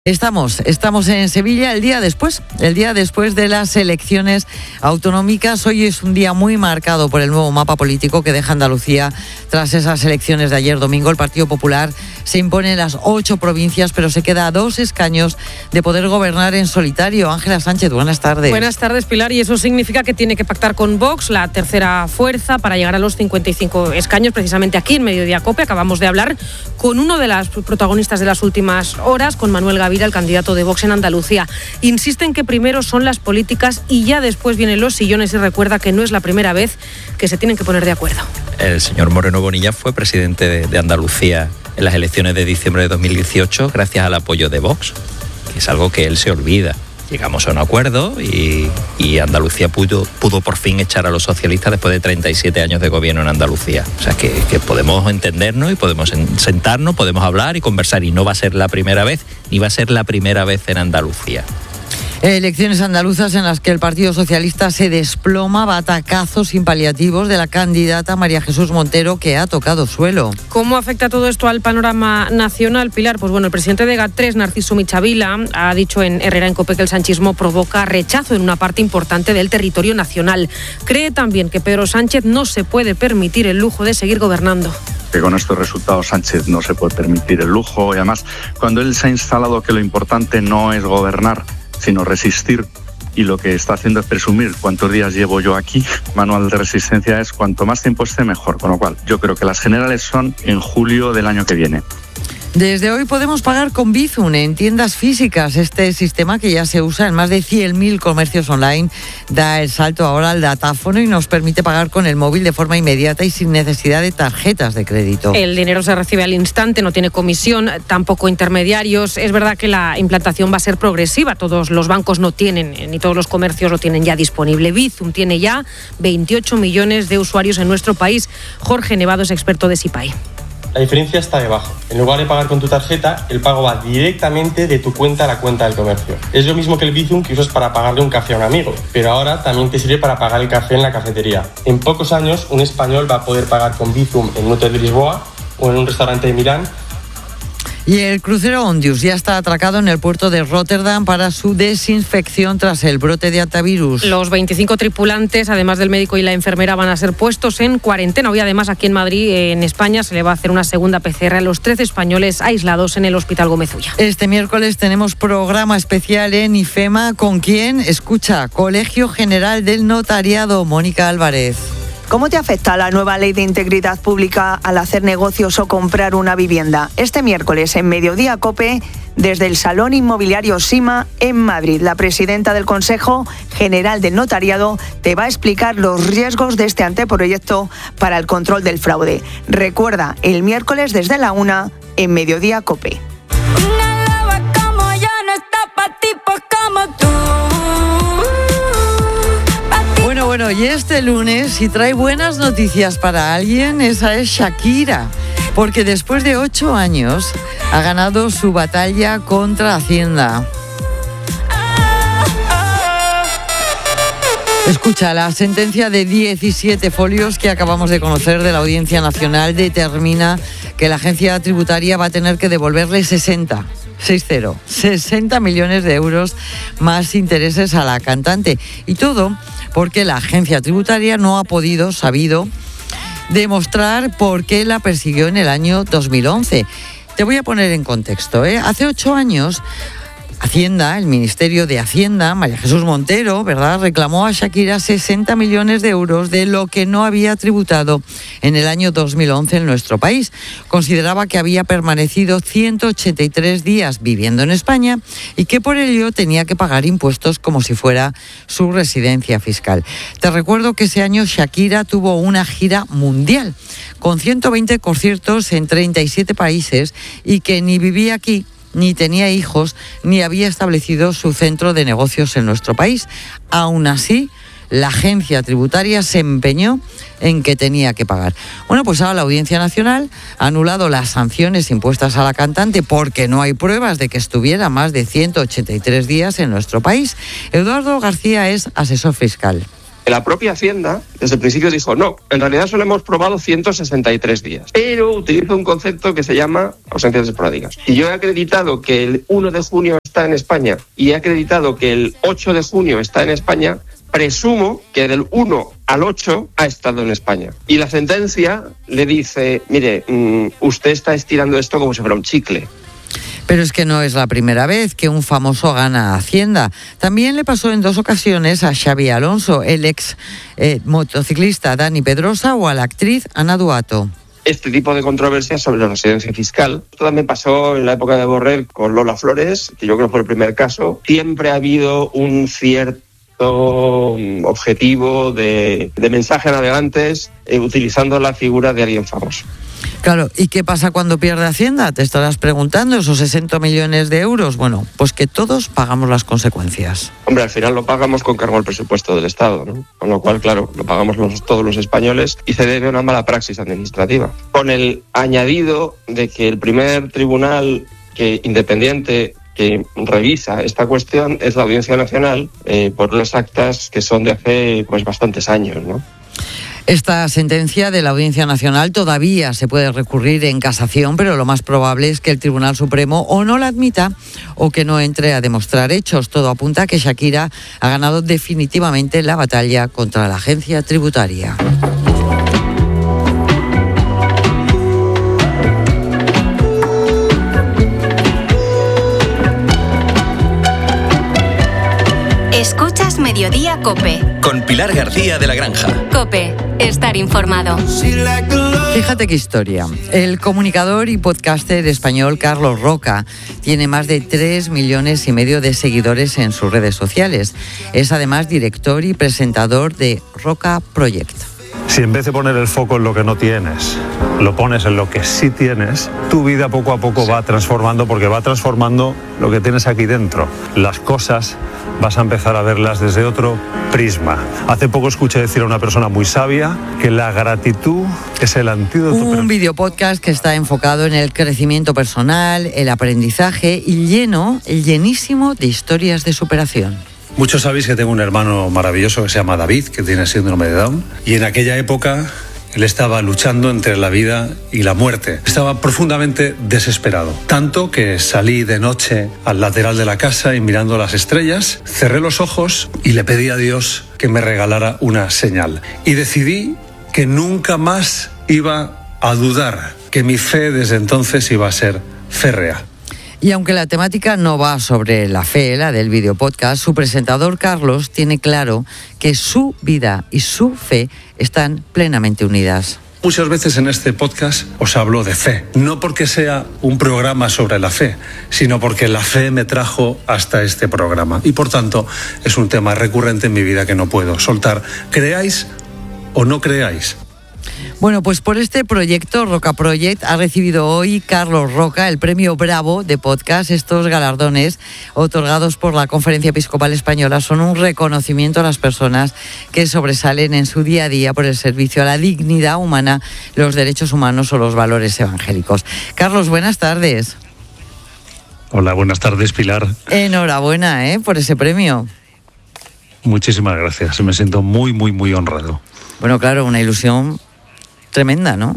Estamos en Sevilla el día después de las elecciones autonómicas. Hoy es un día muy marcado por el nuevo mapa político que deja Andalucía tras esas elecciones de ayer domingo. El Partido Popular se impone en las 8 provincias, pero se queda a 2 escaños de poder gobernar en solitario. Ángela Sánchez, buenas tardes. Buenas tardes, Pilar, y eso significa que tiene que pactar con Vox, la tercera fuerza, para llegar a los 55 escaños, precisamente aquí en Mediodía COPE. Acabamos de hablar con uno de los protagonistas de las últimas horas, con Manuel Gavira, el candidato de Vox en Andalucía. Insisten que primero son las políticas y ya después vienen los sillones, y recuerda que no es la primera vez que se tienen que poner de acuerdo. El señor Moreno Bonilla fue presidente de Andalucía en las elecciones de diciembre de 2018 gracias al apoyo de Vox, que es algo que él se olvida. Llegamos a un acuerdo y Andalucía pudo por fin echar a los socialistas después de 37 años de gobierno en Andalucía. O sea, que podemos entendernos y podemos sentarnos, podemos hablar y conversar. Y no va a ser la primera vez, ni va a ser la primera vez en Andalucía. Elecciones andaluzas en las que el Partido Socialista se desploma, batacazos sin paliativos de la candidata María Jesús Montero, que ha tocado suelo. ¿Cómo afecta todo esto al panorama nacional, Pilar? Pues bueno, el presidente de GAT3, Narciso Michavila, ha dicho en Herrera en COPE que el sanchismo provoca rechazo en una parte importante del territorio nacional. Cree también que Pedro Sánchez no se puede permitir el lujo de seguir gobernando. Que con estos resultados Sánchez no se puede permitir el lujo, y además cuando él se ha instalado que lo importante no es gobernar, sino resistir, y lo que está haciendo es presumir cuántos días llevo yo aquí. Manual de resistencia es cuanto más tiempo esté mejor, con lo cual yo creo que las generales son en julio del año que viene. Desde hoy podemos pagar con Bizum en tiendas físicas. Este sistema, que ya se usa en más de 100.000 comercios online, da el salto ahora al datáfono y nos permite pagar con el móvil de forma inmediata y sin necesidad de tarjetas de crédito. El dinero se recibe al instante, no tiene comisión, tampoco intermediarios. Es verdad que la implantación va a ser progresiva. Todos los bancos no tienen, ni todos los comercios lo tienen ya disponible. Bizum tiene ya 28 millones de usuarios en nuestro país. Jorge Nevado es experto de SIPAI. La diferencia está debajo. En lugar de pagar con tu tarjeta, el pago va directamente de tu cuenta a la cuenta del comercio. Es lo mismo que el Bizum que usas para pagarle un café a un amigo, pero ahora también te sirve para pagar el café en la cafetería. En pocos años, un español va a poder pagar con Bizum en un hotel de Lisboa o en un restaurante de Milán. Y el crucero Ondius ya está atracado en el puerto de Rotterdam para su desinfección tras el brote de hantavirus. Los 25 tripulantes, además del médico y la enfermera, van a ser puestos en cuarentena. Hoy, además, aquí en Madrid, en España, se le va a hacer una segunda PCR a los 13 españoles aislados en el Hospital Gómez Ulla. Este miércoles tenemos programa especial en IFEMA. ¿Con quién? Escucha, Colegio General del Notariado, Mónica Álvarez. ¿Cómo te afecta la nueva ley de integridad pública al hacer negocios o comprar una vivienda? Este miércoles en Mediodía COPE, desde el Salón Inmobiliario Sima en Madrid, la presidenta del Consejo General del Notariado te va a explicar los riesgos de este anteproyecto para el control del fraude. Recuerda, el miércoles desde la 1 en Mediodía COPE. Una loba como yo no está pa' tipos como tú. Bueno, y este lunes, si trae buenas noticias para alguien, esa es Shakira, porque después de 8 años ha ganado su batalla contra Hacienda. Escucha, la sentencia de 17 folios que acabamos de conocer de la Audiencia Nacional determina que la agencia tributaria va a tener que devolverle 60 millones de euros más intereses a la cantante. Y todo porque la agencia tributaria no ha sabido demostrar por qué la persiguió en el año 2011. Te voy a poner en contexto, Hace 8 años, Hacienda, el Ministerio de Hacienda, María Jesús Montero, ¿verdad?, reclamó a Shakira 60 millones de euros de lo que no había tributado en el año 2011 en nuestro país. Consideraba que había permanecido 183 días viviendo en España y que por ello tenía que pagar impuestos como si fuera su residencia fiscal. Te recuerdo que ese año Shakira tuvo una gira mundial con 120 conciertos en 37 países y que ni vivía aquí, ni tenía hijos, ni había establecido su centro de negocios en nuestro país. Aún así, la agencia tributaria se empeñó en que tenía que pagar. Bueno, pues ahora la Audiencia Nacional ha anulado las sanciones impuestas a la cantante porque no hay pruebas de que estuviera más de 183 días en nuestro país. Eduardo García es asesor fiscal. La propia Hacienda desde el principio dijo, no, en realidad solo hemos probado 163 días, pero utiliza un concepto que se llama ausencias esporádicas. Y yo he acreditado que el 1 de junio está en España y he acreditado que el 8 de junio está en España, presumo que del 1 al 8 ha estado en España. Y la sentencia le dice, mire, usted está estirando esto como si fuera un chicle. Pero es que no es la primera vez que un famoso gana Hacienda. También le pasó en 2 ocasiones a Xabi Alonso, el ex motociclista Dani Pedrosa o a la actriz Ana Duato. Este tipo de controversias sobre la residencia fiscal. Esto también pasó en la época de Borrell con Lola Flores, que yo creo que fue el primer caso. Siempre ha habido un cierto objetivo de mensaje a navegantes utilizando la figura de alguien famoso. Claro, ¿y qué pasa cuando pierde Hacienda? Te estarás preguntando, esos 60 millones de euros. Bueno, pues que todos pagamos las consecuencias. Hombre, al final lo pagamos con cargo al presupuesto del Estado, ¿no? Con lo cual, claro, lo pagamos todos los españoles y se debe a una mala praxis administrativa. Con el añadido de que el primer tribunal independiente que revisa esta cuestión es la Audiencia Nacional por unas actas que son de hace pues bastantes años, ¿no? Esta sentencia de la Audiencia Nacional todavía se puede recurrir en casación, pero lo más probable es que el Tribunal Supremo o no la admita o que no entre a demostrar hechos. Todo apunta a que Shakira ha ganado definitivamente la batalla contra la agencia tributaria. Escuchas Mediodía COPE. Con Pilar García de la Granja. COPE. Estar informado. Fíjate qué historia. El comunicador y podcaster español Carlos Roca tiene más de 3,5 millones de seguidores en sus redes sociales. Es además director y presentador de Roca Project. Si en vez de poner el foco en lo que no tienes, lo pones en lo que sí tienes, tu vida poco a poco va transformando, porque va transformando lo que tienes aquí dentro. Las cosas vas a empezar a verlas desde otro prisma. Hace poco escuché decir a una persona muy sabia que la gratitud es el antídoto. Un videopodcast que está enfocado en el crecimiento personal, el aprendizaje y llenísimo de historias de superación. Muchos sabéis que tengo un hermano maravilloso que se llama David, que tiene síndrome de Down, y en aquella época él estaba luchando entre la vida y la muerte. Estaba profundamente desesperado, tanto que salí de noche al lateral de la casa y mirando las estrellas, cerré los ojos y le pedí a Dios que me regalara una señal. Y decidí que nunca más iba a dudar, que mi fe desde entonces iba a ser férrea. Y aunque la temática no va sobre la fe, la del videopodcast, su presentador Carlos tiene claro que su vida y su fe están plenamente unidas. Muchas veces en este podcast os hablo de fe, no porque sea un programa sobre la fe, sino porque la fe me trajo hasta este programa y por tanto es un tema recurrente en mi vida que no puedo soltar, creáis o no creáis. Bueno, pues por este proyecto, Roca Project, ha recibido hoy Carlos Roca el premio Bravo de podcast. Estos galardones otorgados por la Conferencia Episcopal Española son un reconocimiento a las personas que sobresalen en su día a día por el servicio a la dignidad humana, los derechos humanos o los valores evangélicos. Carlos, buenas tardes. Hola, buenas tardes, Pilar. Enhorabuena, por ese premio. Muchísimas gracias, me siento muy, muy, muy honrado. Bueno, claro, una ilusión tremenda, ¿no?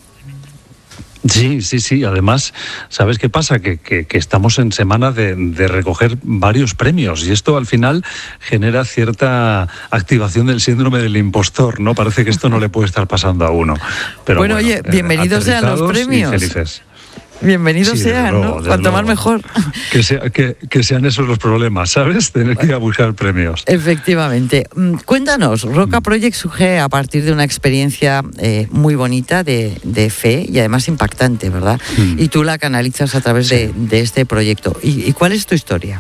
Sí. Además, ¿sabes qué pasa? Que estamos en semana de recoger varios premios y esto al final genera cierta activación del síndrome del impostor, ¿no? Parece que esto no le puede estar pasando a uno. Pero bueno, oye, bienvenidos sean los premios. Y felices. Bienvenidos sean, ¿no? Cuanto más mejor. Que sean esos los problemas, ¿sabes? Tener que ir a buscar premios. Efectivamente. Cuéntanos, Roca Project surge a partir de una experiencia muy bonita de fe y además impactante, ¿verdad? Y tú la canalizas a través de este proyecto. ¿Y cuál es tu historia?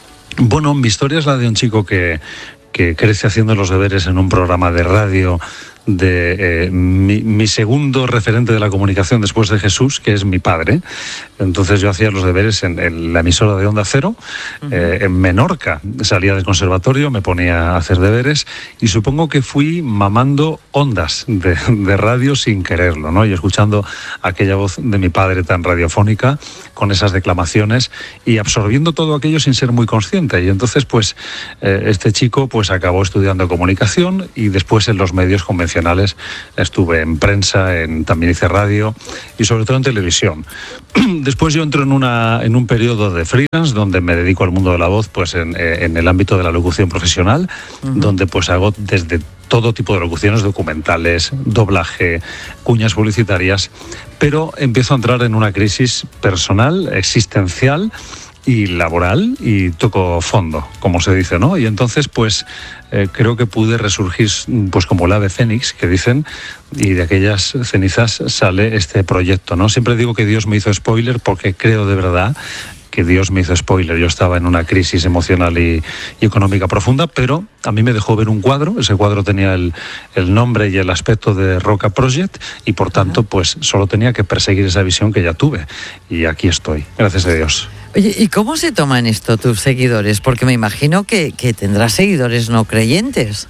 Bueno, mi historia es la de un chico que crece haciendo los deberes en un programa de radio mi segundo referente de la comunicación después de Jesús, que es mi padre. Entonces yo hacía los deberes en la emisora de Onda Cero, en Menorca. Salía del conservatorio, me ponía a hacer deberes y supongo que fui mamando ondas de radio sin quererlo, ¿no? Y escuchando aquella voz de mi padre tan radiofónica, con esas declamaciones y absorbiendo todo aquello sin ser muy consciente. Y entonces, pues, este chico pues acabó estudiando comunicación y después en los medios convencionales estuve en prensa, también hice radio y sobre todo en televisión. Después yo entro en un periodo de freelance donde me dedico al mundo de la voz, pues en el ámbito de la locución profesional, donde pues hago desde todo tipo de locuciones, documentales, doblaje, cuñas publicitarias, pero empiezo a entrar en una crisis personal, existencial y laboral, y toco fondo, como se dice, ¿no? Y entonces, pues, creo que pude resurgir, pues, como el ave fénix, que dicen, y de aquellas cenizas sale este proyecto, ¿no? Siempre digo que Dios me hizo spoiler porque creo de verdad que Dios me hizo spoiler. Yo estaba en una crisis emocional y económica profunda, pero a mí me dejó ver un cuadro. Ese cuadro tenía el nombre y el aspecto de Roca Project y, por tanto, pues solo tenía que perseguir esa visión que ya tuve. Y aquí estoy, gracias a Dios. Oye, ¿y cómo se toman esto tus seguidores? Porque me imagino que tendrás seguidores no creyentes.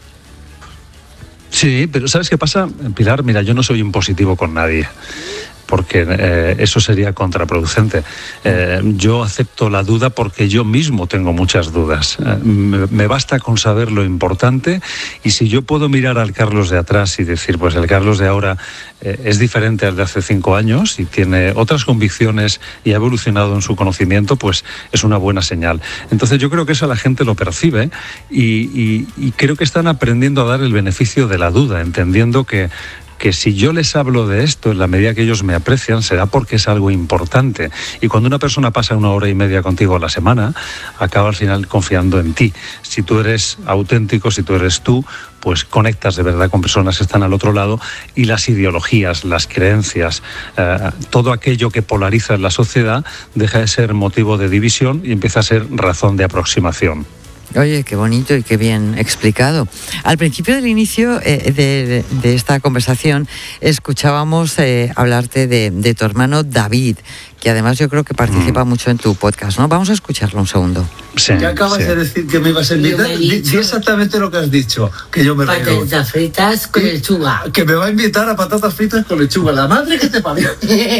Sí, pero ¿sabes qué pasa, Pilar? Mira, yo no soy impositivo con nadie, porque eso sería contraproducente. Yo acepto la duda porque yo mismo tengo muchas dudas. Me basta con saber lo importante, y si yo puedo mirar al Carlos de atrás y decir, pues el Carlos de ahora es diferente al de hace 5 años y tiene otras convicciones y ha evolucionado en su conocimiento, pues es una buena señal. Entonces yo creo que eso la gente lo percibe y creo que están aprendiendo a dar el beneficio de la duda, entendiendo que si yo les hablo de esto en la medida que ellos me aprecian, será porque es algo importante. Y cuando una persona pasa 1 hora y media contigo a la semana, acaba al final confiando en ti. Si tú eres auténtico, si tú eres tú, pues conectas de verdad con personas que están al otro lado, y las ideologías, las creencias, todo aquello que polariza en la sociedad deja de ser motivo de división y empieza a ser razón de aproximación. Oye, qué bonito y qué bien explicado. Al principio del inicio de esta conversación escuchábamos hablarte de tu hermano David, que además yo creo que participa mucho en tu podcast, ¿no? Vamos a escucharlo un segundo. Sí, ¿qué acabas de decir que me ibas a invitar? Di exactamente lo que has dicho, que yo me río. Patatas fritas con lechuga. Que me va a invitar a patatas fritas con lechuga. La madre que te parió.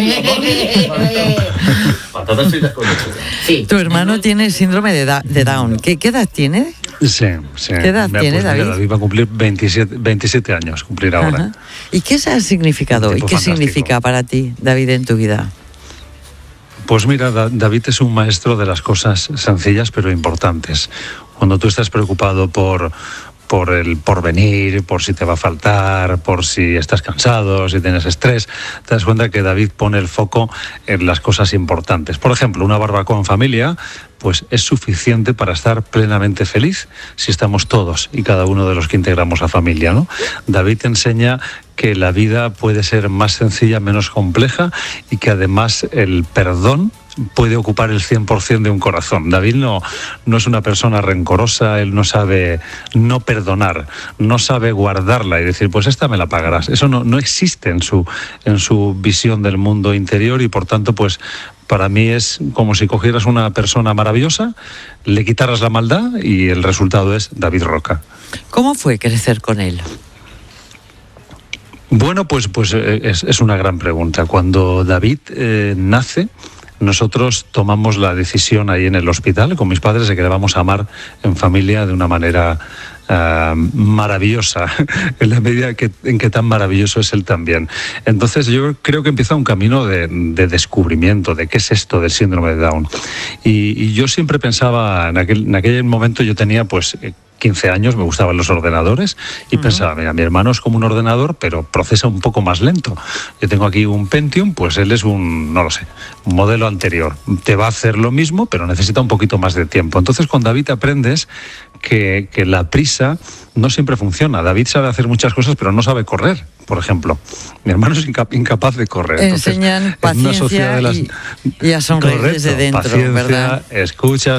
Patatas fritas con lechuga. Sí. Tu hermano tiene síndrome de Down. ¿Qué edad tiene? Sí. ¿Qué edad tiene, David? David va a cumplir 27 años, cumplir ahora. Ajá. ¿Y qué ha significado? ¿Y qué significa para ti, David, en tu vida? Pues mira, David es un maestro de las cosas sencillas pero importantes. Cuando tú estás preocupado por el porvenir, por si te va a faltar, por si estás cansado, si tienes estrés, te das cuenta que David pone el foco en las cosas importantes. Por ejemplo, una barbacoa en familia, pues es suficiente para estar plenamente feliz si estamos todos y cada uno de los que integramos la familia, ¿no? David te enseña que la vida puede ser más sencilla, menos compleja, y que además el perdón puede ocupar el 100% de un corazón. David no es una persona rencorosa, él no sabe no perdonar, no sabe guardarla y decir, pues esta me la pagarás. Eso no existe en su visión del mundo interior, y por tanto, pues para mí es como si cogieras una persona maravillosa, le quitaras la maldad y el resultado es David Roca. ¿Cómo fue crecer con él? Bueno, pues es una gran pregunta. Cuando David nace, nosotros tomamos la decisión ahí en el hospital con mis padres de que le vamos a amar en familia de una manera maravillosa, en la medida en que tan maravilloso es él también. Entonces yo creo que empieza un camino de descubrimiento de qué es esto del síndrome de Down. Y yo siempre pensaba, en aquel momento yo tenía pues 15 años, me gustaban los ordenadores y pensaba, mira, mi hermano es como un ordenador, pero procesa un poco más lento. Yo tengo aquí un Pentium, pues él es un modelo anterior. Te va a hacer lo mismo, pero necesita un poquito más de tiempo. Entonces, con David aprendes que la prisa no siempre funciona. David sabe hacer muchas cosas, pero no sabe correr. por ejemplo. Mi hermano es incapaz de correr. Enseñan paciencia y a sonreír desde dentro, paciencia, ¿verdad? Escucha,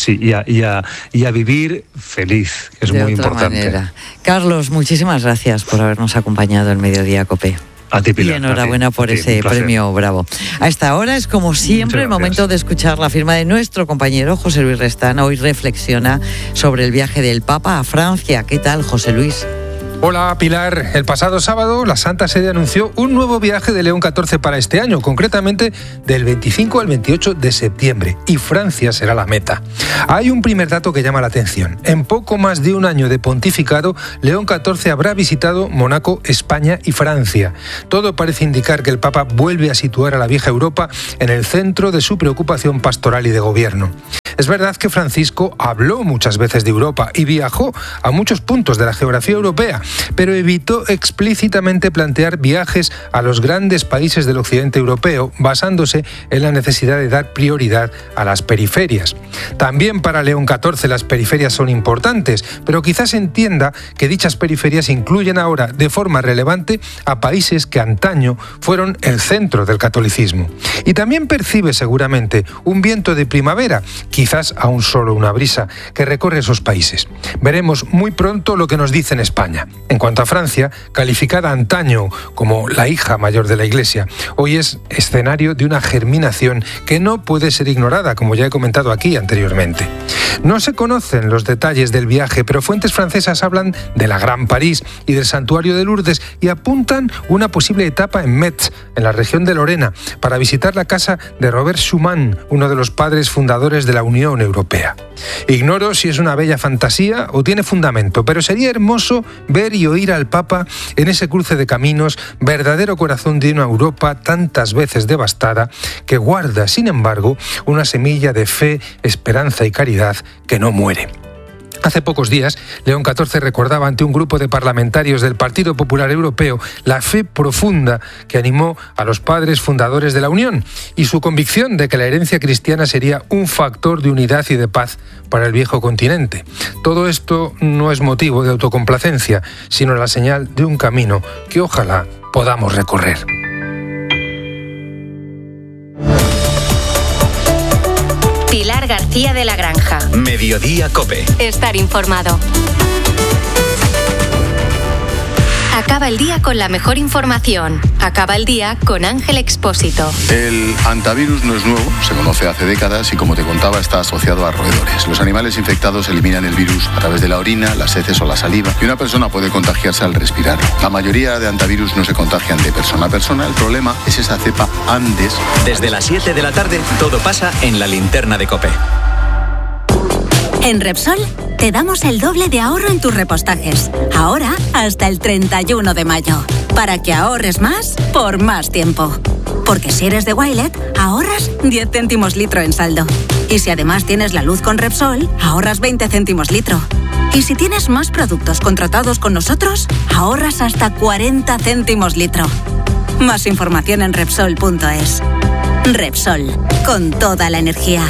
y a vivir feliz, que es muy importante. Manera. Carlos, muchísimas gracias por habernos acompañado en Mediodía COPE. A ti, Pilar. Y enhorabuena por ese premio Bravo. A esta hora es, como siempre, el momento de escuchar la firma de nuestro compañero José Luis Restán. Hoy reflexiona sobre el viaje del Papa a Francia. ¿Qué tal, José Luis? Hola, Pilar. El pasado sábado la Santa Sede anunció un nuevo viaje de León XIV para este año, concretamente del 25 al 28 de septiembre, y Francia será la meta. Hay un primer dato que llama la atención. En poco más de un año de pontificado, León XIV habrá visitado Mónaco, España y Francia. Todo parece indicar que el Papa vuelve a situar a la vieja Europa en el centro de su preocupación pastoral y de gobierno. Es verdad que Francisco habló muchas veces de Europa y viajó a muchos puntos de la geografía europea, pero evitó explícitamente plantear viajes a los grandes países del occidente europeo, basándose en la necesidad de dar prioridad a las periferias. También para León XIV las periferias son importantes, pero quizás entienda que dichas periferias incluyen ahora de forma relevante a países que antaño fueron el centro del catolicismo. Y también percibe seguramente un viento de primavera, quizás aún solo una brisa, que recorre esos países. Veremos muy pronto lo que nos dice en España. En cuanto a Francia, calificada antaño como la hija mayor de la Iglesia, hoy es escenario de una germinación que no puede ser ignorada, como ya he comentado aquí anteriormente. No se conocen los detalles del viaje, pero fuentes francesas hablan de la Gran París y del Santuario de Lourdes y apuntan una posible etapa en Metz, en la región de Lorena, para visitar la casa de Robert Schuman, uno de los padres fundadores de la Unión Europea. Ignoro si es una bella fantasía o tiene fundamento, pero sería hermoso ver y oír al Papa en ese cruce de caminos, verdadero corazón de una Europa tantas veces devastada, que guarda, sin embargo, una semilla de fe, esperanza y caridad que no muere. Hace pocos días, León XIV recordaba ante un grupo de parlamentarios del Partido Popular Europeo la fe profunda que animó a los padres fundadores de la Unión y su convicción de que la herencia cristiana sería un factor de unidad y de paz para el viejo continente. Todo esto no es motivo de autocomplacencia, sino la señal de un camino que ojalá podamos recorrer. Pilar García de la Granja. Mediodía COPE. Estar informado. Acaba el día con la mejor información. Acaba el día con Ángel Expósito. El hantavirus no es nuevo, se conoce hace décadas y, como te contaba, está asociado a roedores. Los animales infectados eliminan el virus a través de la orina, las heces o la saliva, y una persona puede contagiarse al respirar. La mayoría de hantavirus no se contagian de persona a persona. El problema es esa cepa Andes. Desde las 7 de la tarde, todo pasa en la linterna de COPE. En Repsol te damos el doble de ahorro en tus repostajes. Ahora hasta el 31 de mayo. Para que ahorres más por más tiempo. Porque si eres de Wilet, ahorras 10 céntimos litro en saldo. Y si además tienes la luz con Repsol, ahorras 20 céntimos litro. Y si tienes más productos contratados con nosotros, ahorras hasta 40 céntimos litro. Más información en Repsol.es. Repsol, con toda la energía.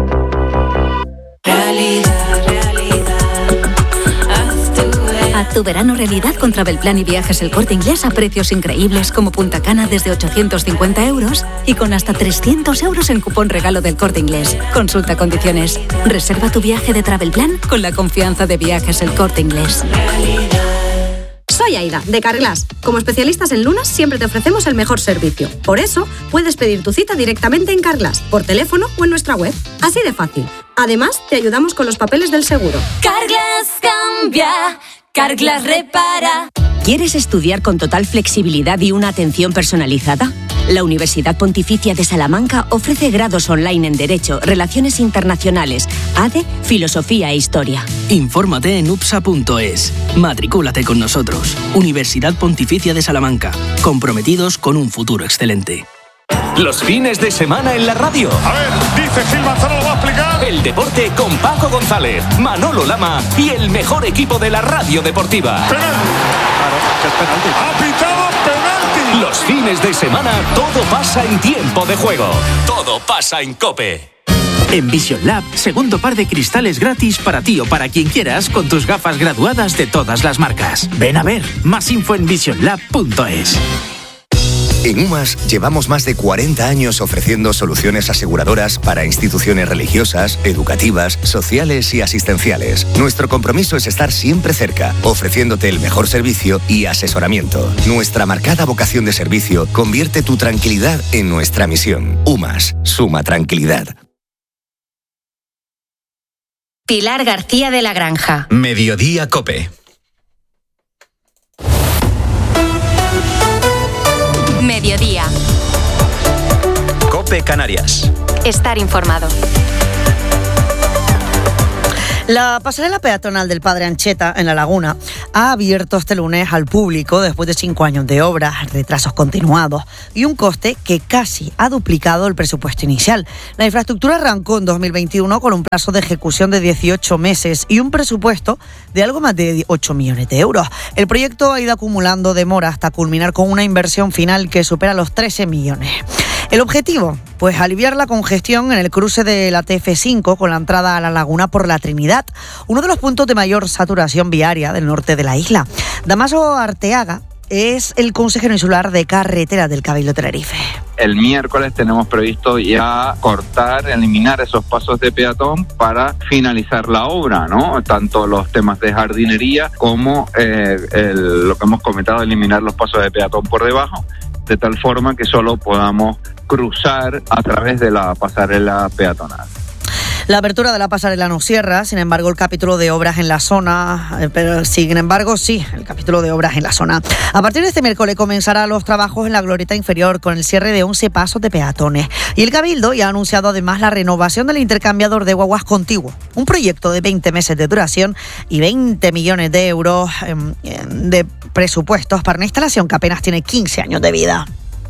Haz tu verano realidad con Travelplan y Viajes El Corte Inglés a precios increíbles como Punta Cana desde 850 euros y con hasta 300 euros en cupón regalo del Corte Inglés. Consulta condiciones. Reserva tu viaje de Travelplan con la confianza de Viajes El Corte Inglés. Soy Aida, de Carglass. Como especialistas en lunas, siempre te ofrecemos el mejor servicio. Por eso, puedes pedir tu cita directamente en Carglass, por teléfono o en nuestra web. Así de fácil. Además, te ayudamos con los papeles del seguro. Carglass cambia, Carglass repara. ¿Quieres estudiar con total flexibilidad y una atención personalizada? La Universidad Pontificia de Salamanca ofrece grados online en Derecho, Relaciones Internacionales, ADE, Filosofía e Historia. Infórmate en upsa.es. Matricúlate con nosotros. Universidad Pontificia de Salamanca. Comprometidos con un futuro excelente. Los fines de semana en la radio. A ver, dice Gil Manzano, lo va a explicar. El deporte con Paco González, Manolo Lama y el mejor equipo de la radio deportiva. Penal. Claro, es penalti. Ha pitado penalti. Los fines de semana todo pasa en tiempo de juego. Todo pasa en COPE. En Vision Lab, segundo par de cristales gratis para ti o para quien quieras con tus gafas graduadas de todas las marcas. Ven a ver, más info en visionlab.es. En UMAS llevamos más de 40 años ofreciendo soluciones aseguradoras para instituciones religiosas, educativas, sociales y asistenciales. Nuestro compromiso es estar siempre cerca, ofreciéndote el mejor servicio y asesoramiento. Nuestra marcada vocación de servicio convierte tu tranquilidad en nuestra misión. UMAS, suma tranquilidad. Pilar García de la Granja. Mediodía COPE. Mediodía. COPE Canarias. Estar informado. La pasarela peatonal del Padre Ancheta en La Laguna ha abierto este lunes al público después de 5 años de obras, retrasos continuados y un coste que casi ha duplicado el presupuesto inicial. La infraestructura arrancó en 2021 con un plazo de ejecución de 18 meses y un presupuesto de algo más de 8 millones de euros. El proyecto ha ido acumulando demora hasta culminar con una inversión final que supera los 13 millones. El objetivo, pues aliviar la congestión en el cruce de la TF5 con la entrada a La Laguna por La Trinidad, uno de los puntos de mayor saturación viaria del norte de la isla. Damaso Arteaga es el consejero insular de carretera del Cabildo Tenerife. El miércoles tenemos previsto ya eliminar esos pasos de peatón para finalizar la obra, ¿no? Tanto los temas de jardinería como lo que hemos comentado, eliminar los pasos de peatón por debajo, de tal forma que solo podamos cruzar a través de la pasarela peatonal. La apertura de la pasarela no cierra, sin embargo, el capítulo de obras en la zona, el capítulo de obras en la zona. A partir de este miércoles comenzarán los trabajos en la glorieta inferior con el cierre de 11 pasos de peatones. Y el Cabildo ya ha anunciado además la renovación del intercambiador de guaguas contiguo, un proyecto de 20 meses de duración y 20 millones de euros de presupuestos para una instalación que apenas tiene 15 años de vida.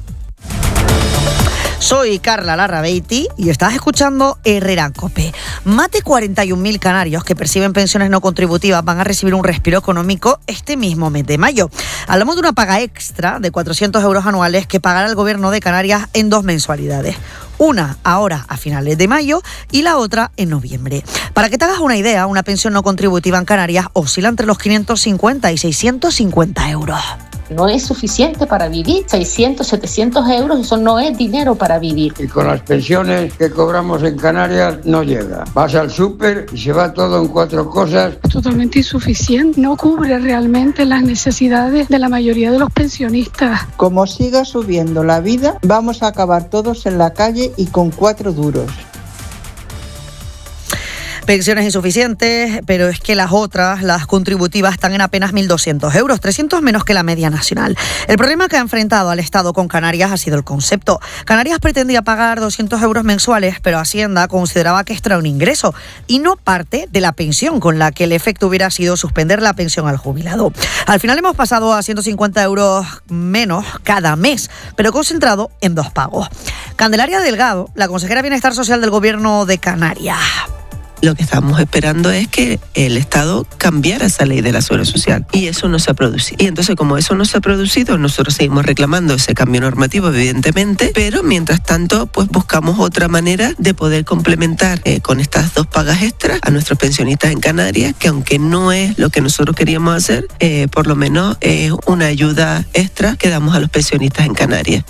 Soy Carla Larrabeiti y estás escuchando Herrera COPE. Más de 41.000 canarios que perciben pensiones no contributivas van a recibir un respiro económico este mismo mes de mayo. Hablamos de una paga extra de 400 euros anuales que pagará el Gobierno de Canarias en 2 mensualidades. Una ahora a finales de mayo y la otra en noviembre. Para que te hagas una idea, una pensión no contributiva en Canarias oscila entre los 550 y 650 euros. No es suficiente para vivir, 600, 700 euros, eso no es dinero para vivir. Y con las pensiones que cobramos en Canarias no llega. Vas al súper y se va todo en 4 cosas. Totalmente insuficiente, no cubre realmente las necesidades de la mayoría de los pensionistas. Como siga subiendo la vida, vamos a acabar todos en la calle y con 4 duros. Pensiones insuficientes, pero es que las otras, las contributivas, están en apenas 1.200 euros, 300 menos que la media nacional. El problema que ha enfrentado al Estado con Canarias ha sido el concepto. Canarias pretendía pagar 200 euros mensuales, pero Hacienda consideraba que esto era un ingreso y no parte de la pensión, con la que el efecto hubiera sido suspender la pensión al jubilado. Al final hemos pasado a 150 euros menos cada mes, pero concentrado en 2 pagos. Candelaria Delgado, la consejera de Bienestar Social del Gobierno de Canarias. Lo que estamos esperando es que el Estado cambiara esa ley de la seguridad social y eso no se ha producido. Y entonces, como eso no se ha producido, nosotros seguimos reclamando ese cambio normativo, evidentemente, pero mientras tanto, pues buscamos otra manera de poder complementar con estas 2 pagas extras a nuestros pensionistas en Canarias, que aunque no es lo que nosotros queríamos hacer, por lo menos es una ayuda extra que damos a los pensionistas en Canarias.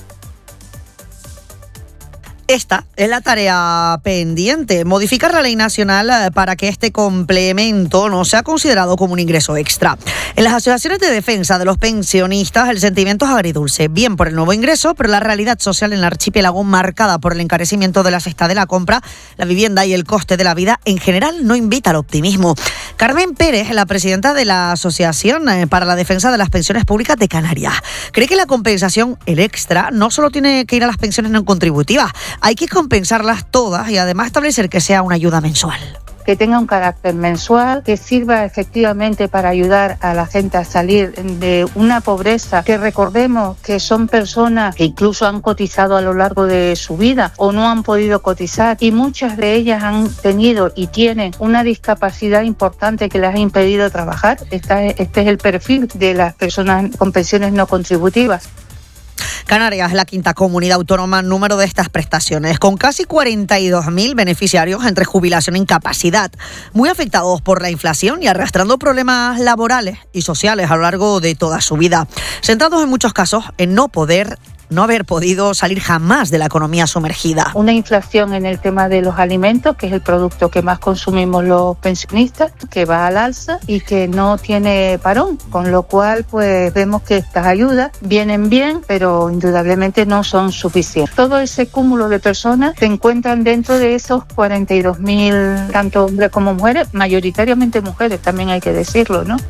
Esta es la tarea pendiente, modificar la ley nacional para que este complemento no sea considerado como un ingreso extra. En las asociaciones de defensa de los pensionistas el sentimiento es agridulce, bien por el nuevo ingreso, pero la realidad social en el archipiélago, marcada por el encarecimiento de la cesta de la compra, la vivienda y el coste de la vida, en general no invita al optimismo. Carmen Pérez, la presidenta de la Asociación para la Defensa de las Pensiones Públicas de Canarias, cree que la compensación, el extra, no solo tiene que ir a las pensiones no contributivas, hay que compensarlas todas y además establecer que sea una ayuda mensual. Que tenga un carácter mensual, que sirva efectivamente para ayudar a la gente a salir de una pobreza, que recordemos que son personas que incluso han cotizado a lo largo de su vida o no han podido cotizar y muchas de ellas han tenido y tienen una discapacidad importante que les ha impedido trabajar. Este es el perfil de las personas con pensiones no contributivas. Canarias es la quinta comunidad autónoma en número de estas prestaciones, con casi 42.000 beneficiarios entre jubilación e incapacidad, muy afectados por la inflación y arrastrando problemas laborales y sociales a lo largo de toda su vida, centrados en muchos casos en no haber podido salir jamás de la economía sumergida. Una inflación en el tema de los alimentos, que es el producto que más consumimos los pensionistas, que va al alza y que no tiene parón, con lo cual pues vemos que estas ayudas vienen bien, pero indudablemente no son suficientes. Todo ese cúmulo de personas se encuentran dentro de esos 42.000, tanto hombres como mujeres, mayoritariamente mujeres, también hay que decirlo, ¿no?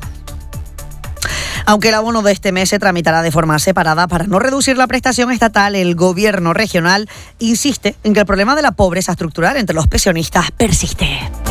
Aunque el abono de este mes se tramitará de forma separada para no reducir la prestación estatal, el gobierno regional insiste en que el problema de la pobreza estructural entre los pensionistas persiste.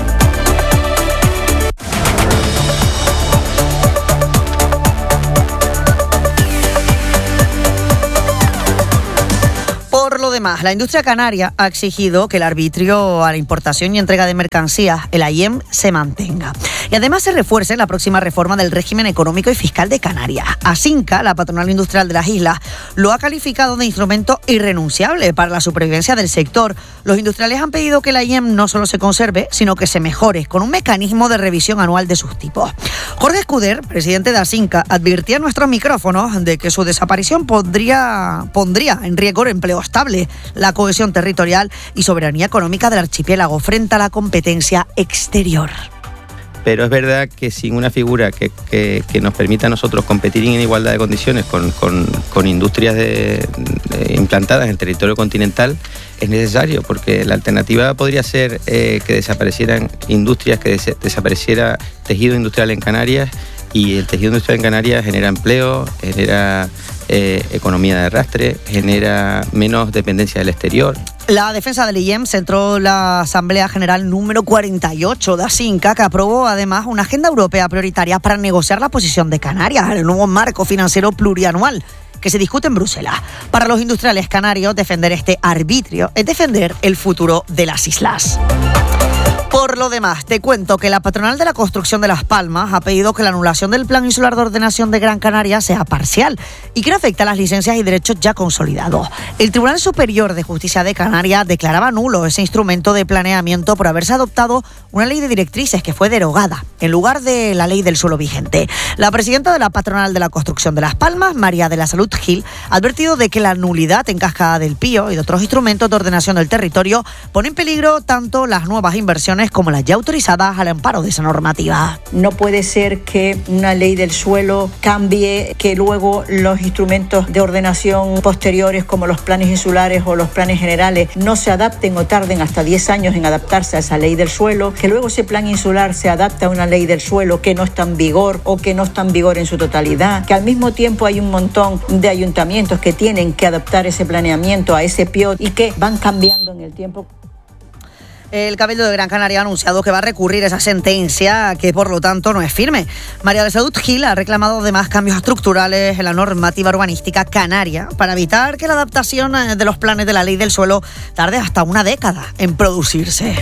Por lo demás, la industria canaria ha exigido que el arbitrio a la importación y entrega de mercancías, el AIEM, se mantenga. Y además se refuerce la próxima reforma del régimen económico y fiscal de Canarias. Asinca, la patronal industrial de las islas, lo ha calificado de instrumento irrenunciable para la supervivencia del sector. Los industriales han pedido que el AIEM no solo se conserve, sino que se mejore con un mecanismo de revisión anual de sus tipos. Jorge Escuder, presidente de Asinca, advirtió a nuestros micrófonos de que su desaparición pondría en riesgo el empleo estable, la cohesión territorial y soberanía económica del archipiélago frente a la competencia exterior. Pero es verdad que sin una figura que nos permita a nosotros competir en igualdad de condiciones con industrias implantadas en el territorio continental es necesario, porque la alternativa podría ser que desaparecieran industrias, que desapareciera tejido industrial en Canarias, y el tejido industrial en Canarias genera empleo, genera economía de arrastre, genera menos dependencia del exterior. La defensa del IEM centró la Asamblea General número 48 de Asinca, que aprobó además una agenda europea prioritaria para negociar la posición de Canarias en el nuevo marco financiero plurianual que se discute en Bruselas. Para los industriales canarios, defender este arbitrio es defender el futuro de las islas. Por lo demás, te cuento que la patronal de la construcción de Las Palmas ha pedido que la anulación del Plan Insular de Ordenación de Gran Canaria sea parcial y que no afecte a las licencias y derechos ya consolidados. El Tribunal Superior de Justicia de Canarias declaraba nulo ese instrumento de planeamiento por haberse adoptado una ley de directrices que fue derogada en lugar de la ley del suelo vigente. La presidenta de la patronal de la construcción de Las Palmas, María de la Salud Gil, ha advertido de que la nulidad en Cascada del Pío y de otros instrumentos de ordenación del territorio pone en peligro tanto las nuevas inversiones como las ya autorizadas al amparo de esa normativa. No puede ser que una ley del suelo cambie, que luego los instrumentos de ordenación posteriores como los planes insulares o los planes generales no se adapten o tarden hasta 10 años en adaptarse a esa ley del suelo, que luego ese plan insular se adapte a una ley del suelo que no está en vigor o que no está en vigor en su totalidad, que al mismo tiempo hay un montón de ayuntamientos que tienen que adaptar ese planeamiento a ese PIOT y que van cambiando en el tiempo. El Cabildo de Gran Canaria ha anunciado que va a recurrir esa sentencia, que por lo tanto no es firme. María de Salud Gil ha reclamado además cambios estructurales en la normativa urbanística canaria para evitar que la adaptación de los planes de la ley del suelo tarde hasta una década en producirse.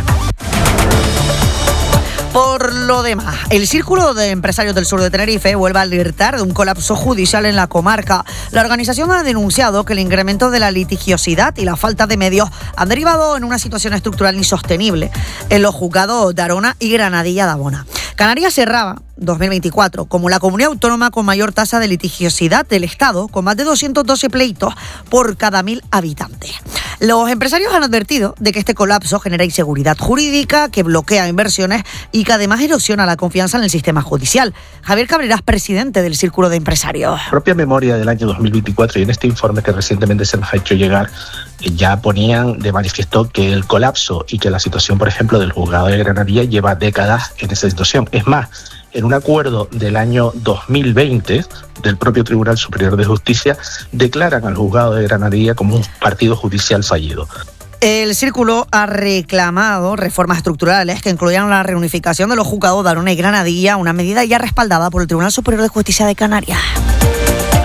Por lo demás, el Círculo de Empresarios del Sur de Tenerife vuelve a alertar de un colapso judicial en la comarca. La organización ha denunciado que el incremento de la litigiosidad y la falta de medios han derivado en una situación estructural insostenible en los juzgados de Arona y Granadilla de Abona. Canarias cerraba 2024 como la comunidad autónoma con mayor tasa de litigiosidad del Estado, con más de 212 pleitos por cada 1.000 habitantes. Los empresarios han advertido de que este colapso genera inseguridad jurídica, que bloquea inversiones y que además erosiona la confianza en el sistema judicial. Javier Cabreras, presidente del Círculo de Empresarios. La propia memoria del año 2024 y en este informe que recientemente se nos ha hecho llegar ya ponían de manifiesto que el colapso y que la situación, por ejemplo, del juzgado de Granadilla lleva décadas en esa situación. Es más, en un acuerdo del año 2020 del propio Tribunal Superior de Justicia, declaran al juzgado de Granadilla como un partido judicial fallido. El Círculo ha reclamado reformas estructurales que incluyan la reunificación de los juzgados de Arona y Granadilla, una medida ya respaldada por el Tribunal Superior de Justicia de Canarias.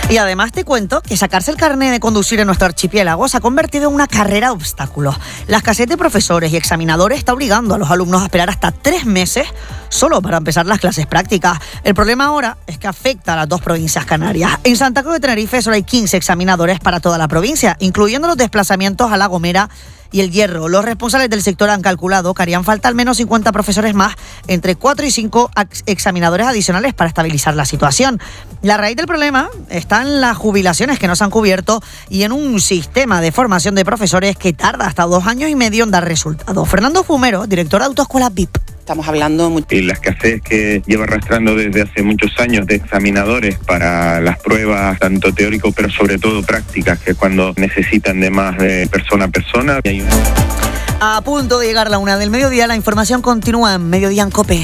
Y además te cuento que sacarse el carnet de conducir en nuestro archipiélago se ha convertido en una carrera de obstáculos. La escasez de profesores y examinadores está obligando a los alumnos a esperar hasta 3 meses solo para empezar las clases prácticas. El problema ahora es que afecta a las 2 provincias canarias. En Santa Cruz de Tenerife solo hay 15 examinadores para toda la provincia, incluyendo los desplazamientos a La Gomera y El Hierro. Los responsables del sector han calculado que harían falta al menos 50 profesores más, entre 4 y 5 examinadores adicionales para estabilizar la situación. La raíz del problema está en las jubilaciones que no se han cubierto y en un sistema de formación de profesores que tarda hasta 2 años y medio en dar resultados. Fernando Fumero, director de Autoescuela VIP. Estamos hablando y la escasez que lleva arrastrando desde hace muchos años de examinadores para las pruebas, tanto teórico pero sobre todo prácticas, que cuando necesitan de más de persona a persona. A punto de llegar la 1 del mediodía, la información continúa en Mediodía en COPE.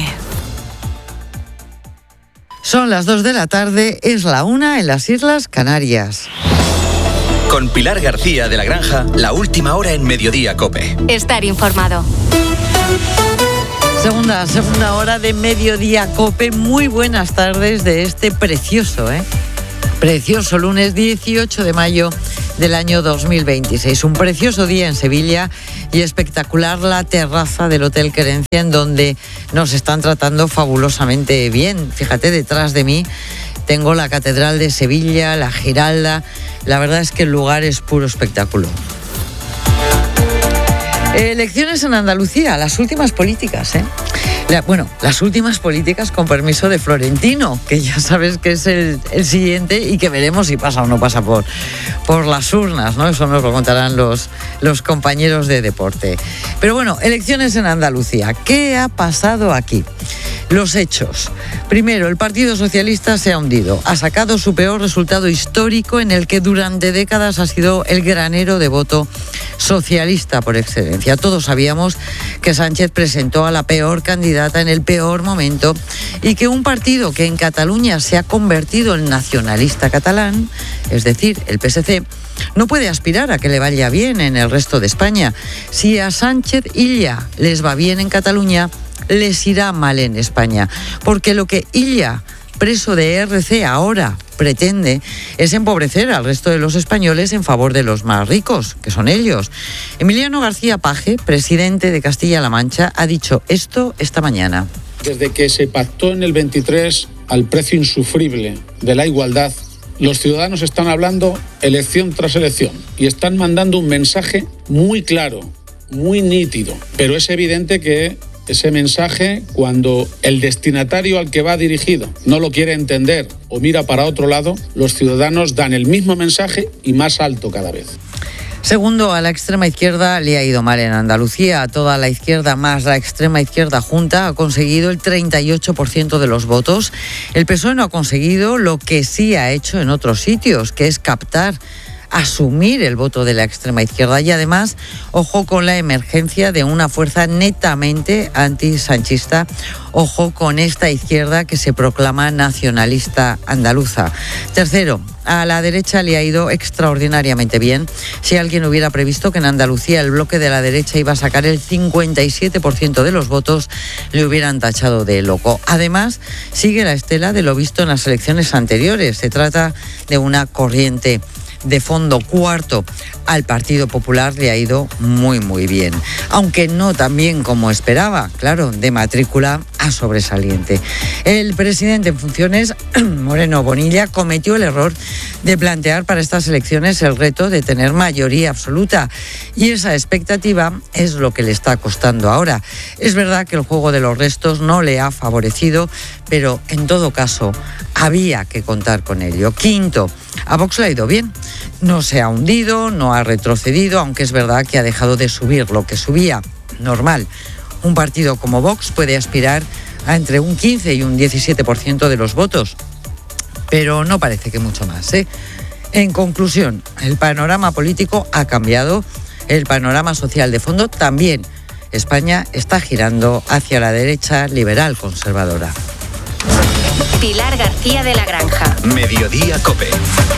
Son las 2 de la tarde, es la 1 en las Islas Canarias. Con Pilar García de la Granja, la última hora en Mediodía COPE. Estar informado. Segunda hora de Mediodía COPE. Muy buenas tardes de este precioso lunes 18 de mayo del año 2026. Un precioso día en Sevilla y espectacular la terraza del Hotel Querencia, en donde nos están tratando fabulosamente bien. Fíjate, detrás de mí tengo la Catedral de Sevilla, la Giralda. La verdad es que el lugar es puro espectáculo. Elecciones en Andalucía, las últimas políticas, las últimas políticas con permiso de Florentino, que ya sabes que es el siguiente y que veremos si pasa o no pasa por las urnas, ¿no? Eso nos lo contarán los compañeros de deporte. Pero bueno, elecciones en Andalucía. ¿Qué ha pasado aquí? Los hechos. Primero, el Partido Socialista se ha hundido. Ha sacado su peor resultado histórico, en el que durante décadas ha sido el granero de voto socialista por excelencia. Todos sabíamos que Sánchez presentó a la peor candidata en el peor momento y que un partido que en Cataluña se ha convertido en nacionalista catalán, es decir, el PSC, no puede aspirar a que le vaya bien en el resto de España. Si a Sánchez Illa les va bien en Cataluña, les irá mal en España, porque lo que Illa, preso de ERC, ahora pretende es empobrecer al resto de los españoles en favor de los más ricos, que son ellos. Emiliano García Paje, presidente de Castilla-La Mancha, ha dicho esto esta mañana. Desde que se pactó en el 23 al precio insufrible de la igualdad, los ciudadanos están hablando elección tras elección y están mandando un mensaje muy claro, muy nítido, pero es evidente que ese mensaje, cuando el destinatario al que va dirigido no lo quiere entender o mira para otro lado, los ciudadanos dan el mismo mensaje y más alto cada vez. Segundo, a la extrema izquierda le ha ido mal en Andalucía. Toda la izquierda más la extrema izquierda junta ha conseguido el 38% de los votos. El PSOE no ha conseguido lo que sí ha hecho en otros sitios, que es asumir el voto de la extrema izquierda. Y además, ojo con la emergencia de una fuerza netamente antisanchista. Ojo con esta izquierda que se proclama nacionalista andaluza. Tercero, a la derecha le ha ido extraordinariamente bien. Si alguien hubiera previsto que en Andalucía el bloque de la derecha iba a sacar el 57% de los votos, le hubieran tachado de loco. Además, sigue la estela de lo visto en las elecciones anteriores. Se trata de una corriente de fondo. Cuarto, al Partido Popular le ha ido muy muy bien, aunque no tan bien como esperaba, claro, de matrícula a sobresaliente. El presidente en funciones, Moreno Bonilla, cometió el error de plantear para estas elecciones el reto de tener mayoría absoluta, y esa expectativa es lo que le está costando ahora. Es verdad que el juego de los restos no le ha favorecido, pero en todo caso había que contar con ello. Quinto, a Vox le ha ido bien. No se ha hundido, no ha retrocedido, aunque es verdad que ha dejado de subir lo que subía. Normal. Un partido como Vox puede aspirar a entre un 15 y un 17% de los votos, pero no parece que mucho más, ¿eh? En conclusión, el panorama político ha cambiado, el panorama social de fondo también. España está girando hacia la derecha liberal conservadora. Pilar García de la Granja. Mediodía COPE.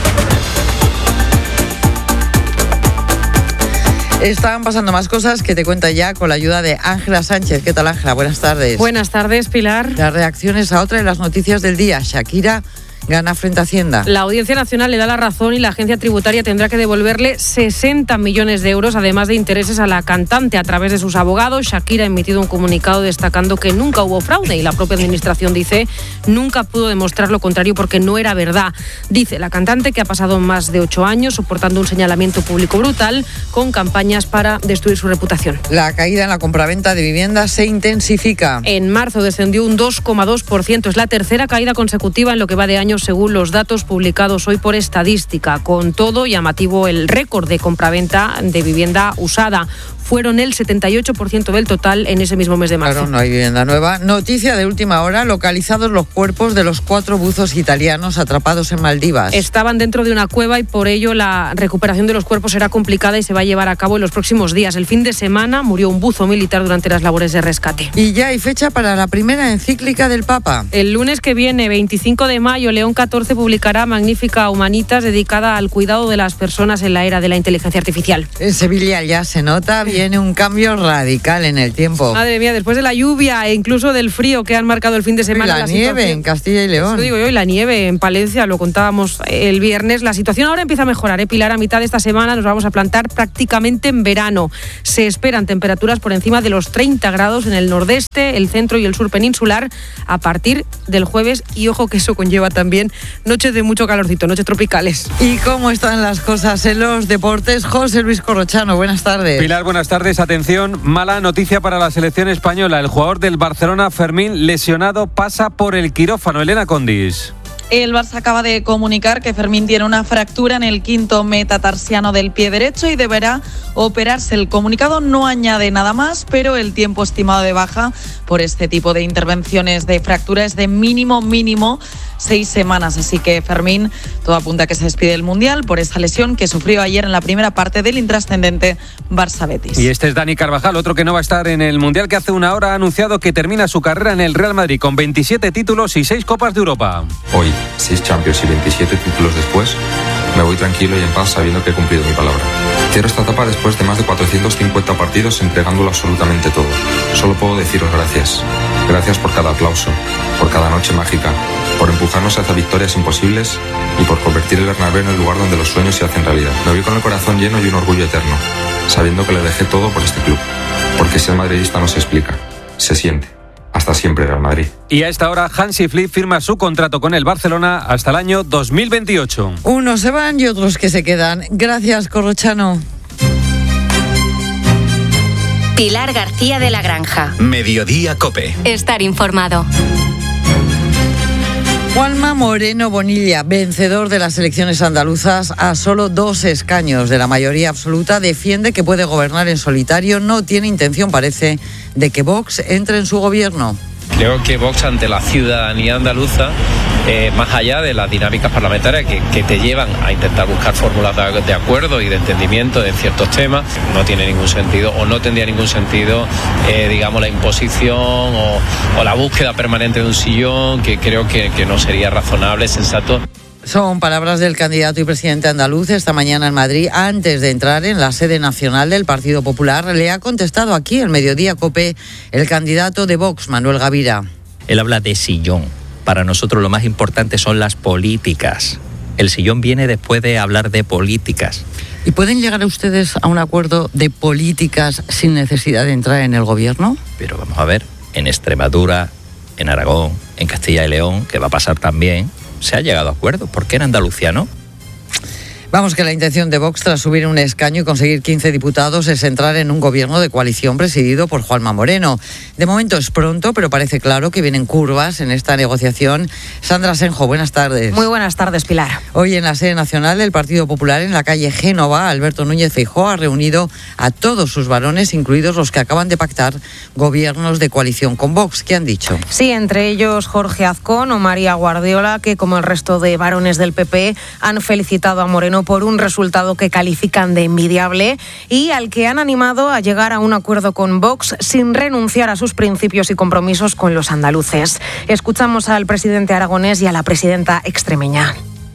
Están pasando más cosas que te cuenta ya con la ayuda de Ángela Sánchez. ¿Qué tal, Ángela? Buenas tardes. Buenas tardes, Pilar. Las reacciones a otra de las noticias del día. Shakira gana frente a Hacienda. La Audiencia Nacional le da la razón y la agencia tributaria tendrá que devolverle 60 millones de euros, además de intereses a la cantante a través de sus abogados. Shakira ha emitido un comunicado destacando que nunca hubo fraude y la propia administración dice nunca pudo demostrar lo contrario porque no era verdad. Dice la cantante que ha pasado más de 8 años soportando un señalamiento público brutal con campañas para destruir su reputación. La caída en la compraventa de viviendas se intensifica. En marzo descendió un 2,2%. Es la tercera caída consecutiva en lo que va de año según los datos publicados hoy por Estadística. Con todo, llamativo el récord de compraventa de vivienda usada. Fueron el 78% del total en ese mismo mes de marzo. Claro, no hay vivienda nueva. Noticia de última hora, localizados los cuerpos de los 4 buzos italianos atrapados en Maldivas. Estaban dentro de una cueva y por ello la recuperación de los cuerpos será complicada y se va a llevar a cabo en los próximos días. El fin de semana murió un buzo militar durante las labores de rescate. Y ya hay fecha para la primera encíclica del Papa. El lunes que viene, 25 de mayo, León XIV publicará Magnificat Humanitas, dedicada al cuidado de las personas en la era de la inteligencia artificial. En Sevilla ya se nota viene un cambio radical en el tiempo. Madre mía, después de la lluvia e incluso del frío que han marcado el fin de semana. La nieve en Castilla y León. Eso digo yo, y la nieve en Palencia, lo contábamos el viernes. La situación ahora empieza a mejorar, Pilar, a mitad de esta semana nos vamos a plantar prácticamente en verano. Se esperan temperaturas por encima de los 30 grados en el nordeste, el centro y el sur peninsular a partir del jueves y ojo que eso conlleva también noches de mucho calorcito, noches tropicales. ¿Y cómo están las cosas en los deportes? José Luis Corrochano, buenas tardes. Pilar, buenas tardes. Atención, mala noticia para la selección española. El jugador del Barcelona, Fermín, lesionado, pasa por el quirófano. Elena Condis. El Barça acaba de comunicar que Fermín tiene una fractura en el quinto metatarsiano del pie derecho y deberá operarse. El comunicado no añade nada más, pero el tiempo estimado de baja por este tipo de intervenciones de fractura es de mínimo 6 semanas. Así que Fermín, todo apunta a que se despide del Mundial por esa lesión que sufrió ayer en la primera parte del intrascendente Barça-Betis. Y este es Dani Carvajal, otro que no va a estar en el Mundial, que hace una hora ha anunciado que termina su carrera en el Real Madrid con 27 títulos y 6 Copas de Europa. Hoy, 6 Champions y 27 títulos después, me voy tranquilo y en paz sabiendo que he cumplido mi palabra. Cierro esta etapa después de más de 450 partidos entregándolo absolutamente todo. Solo puedo deciros gracias. Gracias por cada aplauso, por cada noche mágica, por empujarnos hacia victorias imposibles y por convertir el Bernabéu en el lugar donde los sueños se hacen realidad. Me voy con el corazón lleno y un orgullo eterno, sabiendo que le dejé todo por este club. Porque ser madridista no se explica, se siente. Hasta siempre, Real Madrid. Y a esta hora, Hansi Flick firma su contrato con el Barcelona hasta el año 2028. Unos se van y otros que se quedan. Gracias, Corrochano. Pilar García de la Granja. Mediodía COPE. Estar informado. Juanma Moreno Bonilla, vencedor de las elecciones andaluzas a solo 2 escaños de la mayoría absoluta, defiende que puede gobernar en solitario. No tiene intención, parece, de que Vox entre en su gobierno. Creo que Vox, ante la ciudadanía andaluza, más allá de las dinámicas parlamentarias que te llevan a intentar buscar fórmulas de acuerdo y de entendimiento en ciertos temas, no tiene ningún sentido o no tendría ningún sentido, digamos, la imposición o la búsqueda permanente de un sillón, que creo que no sería razonable, sensato. Son palabras del candidato y presidente andaluz esta mañana en Madrid. Antes de entrar en la sede nacional del Partido Popular, le ha contestado aquí en Mediodía COPE el candidato de Vox, Manuel Gavira. Él habla de sillón. Para nosotros lo más importante son las políticas. El sillón viene después de hablar de políticas. ¿Y pueden llegar a ustedes a un acuerdo de políticas sin necesidad de entrar en el gobierno? Pero vamos a ver, en Extremadura, en Aragón, en Castilla y León, que va a pasar también, se ha llegado a acuerdo. ¿Por qué en Andalucía no? Vamos, que la intención de Vox, tras subir un escaño y conseguir 15 diputados, es entrar en un gobierno de coalición presidido por Juanma Moreno. De momento es pronto, pero parece claro que vienen curvas en esta negociación. Sandra Senjo, buenas tardes. Muy buenas tardes, Pilar. Hoy en la sede nacional del Partido Popular, en la calle Génova, Alberto Núñez Feijóo ha reunido a todos sus varones, incluidos los que acaban de pactar gobiernos de coalición con Vox. ¿Qué han dicho? Sí, entre ellos Jorge Azcón o María Guardiola, que como el resto de varones del PP han felicitado a Moreno por un resultado que califican de envidiable y al que han animado a llegar a un acuerdo con Vox sin renunciar a sus principios y compromisos con los andaluces. Escuchamos al presidente aragonés y a la presidenta extremeña.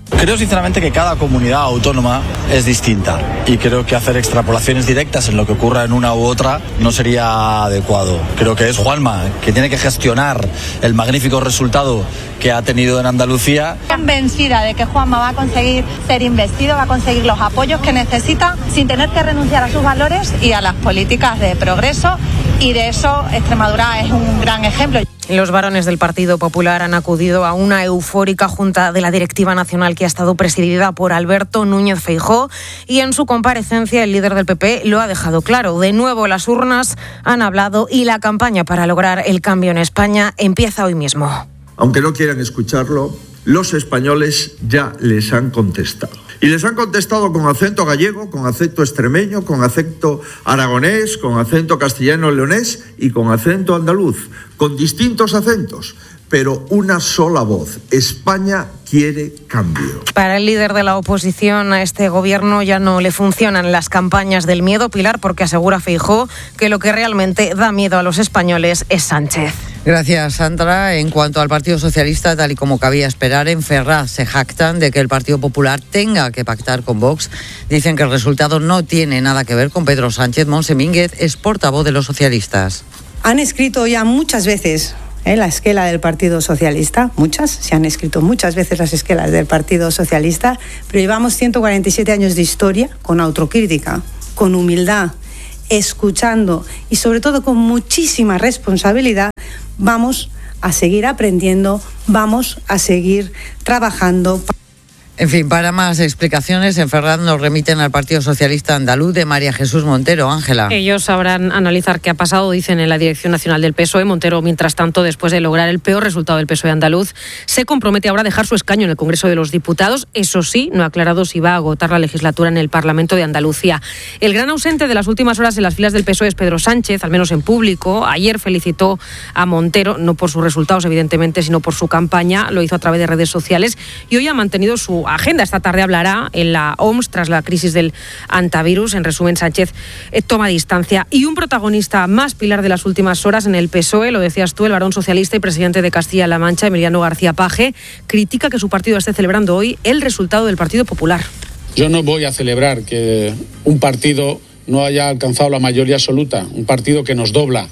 Creo sinceramente que cada comunidad autónoma es distinta y creo que hacer extrapolaciones directas en lo que ocurra en una u otra no sería adecuado. Creo que es Juanma que tiene que gestionar el magnífico resultado que ha tenido en Andalucía. Convencida de que Juanma va a conseguir ser investido, va a conseguir los apoyos que necesita sin tener que renunciar a sus valores y a las políticas de progreso, y de eso Extremadura es un gran ejemplo. Los varones del Partido Popular han acudido a una eufórica junta de la directiva nacional que ha estado presidida por Alberto Núñez Feijóo, y en su comparecencia el líder del PP lo ha dejado claro. De nuevo las urnas han hablado y la campaña para lograr el cambio en España empieza hoy mismo. Aunque no quieran escucharlo, los españoles ya les han contestado. Y les han contestado con acento gallego, con acento extremeño, con acento aragonés, con acento castellano-leonés y con acento andaluz, con distintos acentos, pero una sola voz. España quiere cambio. Para el líder de la oposición a este gobierno ya no le funcionan las campañas del miedo, Pilar, porque asegura Feijóo que lo que realmente da miedo a los españoles es Sánchez. Gracias, Sandra. En cuanto al Partido Socialista, tal y como cabía esperar, en Ferraz se jactan de que el Partido Popular tenga que pactar con Vox. Dicen que el resultado no tiene nada que ver con Pedro Sánchez. Montse Mínguez es portavoz de los socialistas. Han escrito ya muchas veces la esquela del Partido Socialista, se han escrito muchas veces las esquelas del Partido Socialista, pero llevamos 147 años de historia con autocrítica, con humildad, escuchando y sobre todo con muchísima responsabilidad. Vamos a seguir aprendiendo, vamos a seguir trabajando. En fin, para más explicaciones, en Ferraz nos remiten al Partido Socialista Andaluz de María Jesús Montero. Ángela. Ellos sabrán analizar qué ha pasado, dicen en la Dirección Nacional del PSOE. Montero, mientras tanto, después de lograr el peor resultado del PSOE andaluz, se compromete ahora a dejar su escaño en el Congreso de los Diputados. Eso sí, no ha aclarado si va a agotar la legislatura en el Parlamento de Andalucía. El gran ausente de las últimas horas en las filas del PSOE es Pedro Sánchez, al menos en público. Ayer felicitó a Montero, no por sus resultados, evidentemente, sino por su campaña. Lo hizo a través de redes sociales y hoy ha mantenido su agenda. Esta tarde hablará en la OMS tras la crisis del antivirus. En resumen, Sánchez toma distancia. Y un protagonista más, Pilar, de las últimas horas en el PSOE, lo decías tú, el varón socialista y presidente de Castilla-La Mancha, Emiliano García Paje, critica que su partido esté celebrando hoy el resultado del Partido Popular. Yo no voy a celebrar que un partido no haya alcanzado la mayoría absoluta, un partido que nos dobla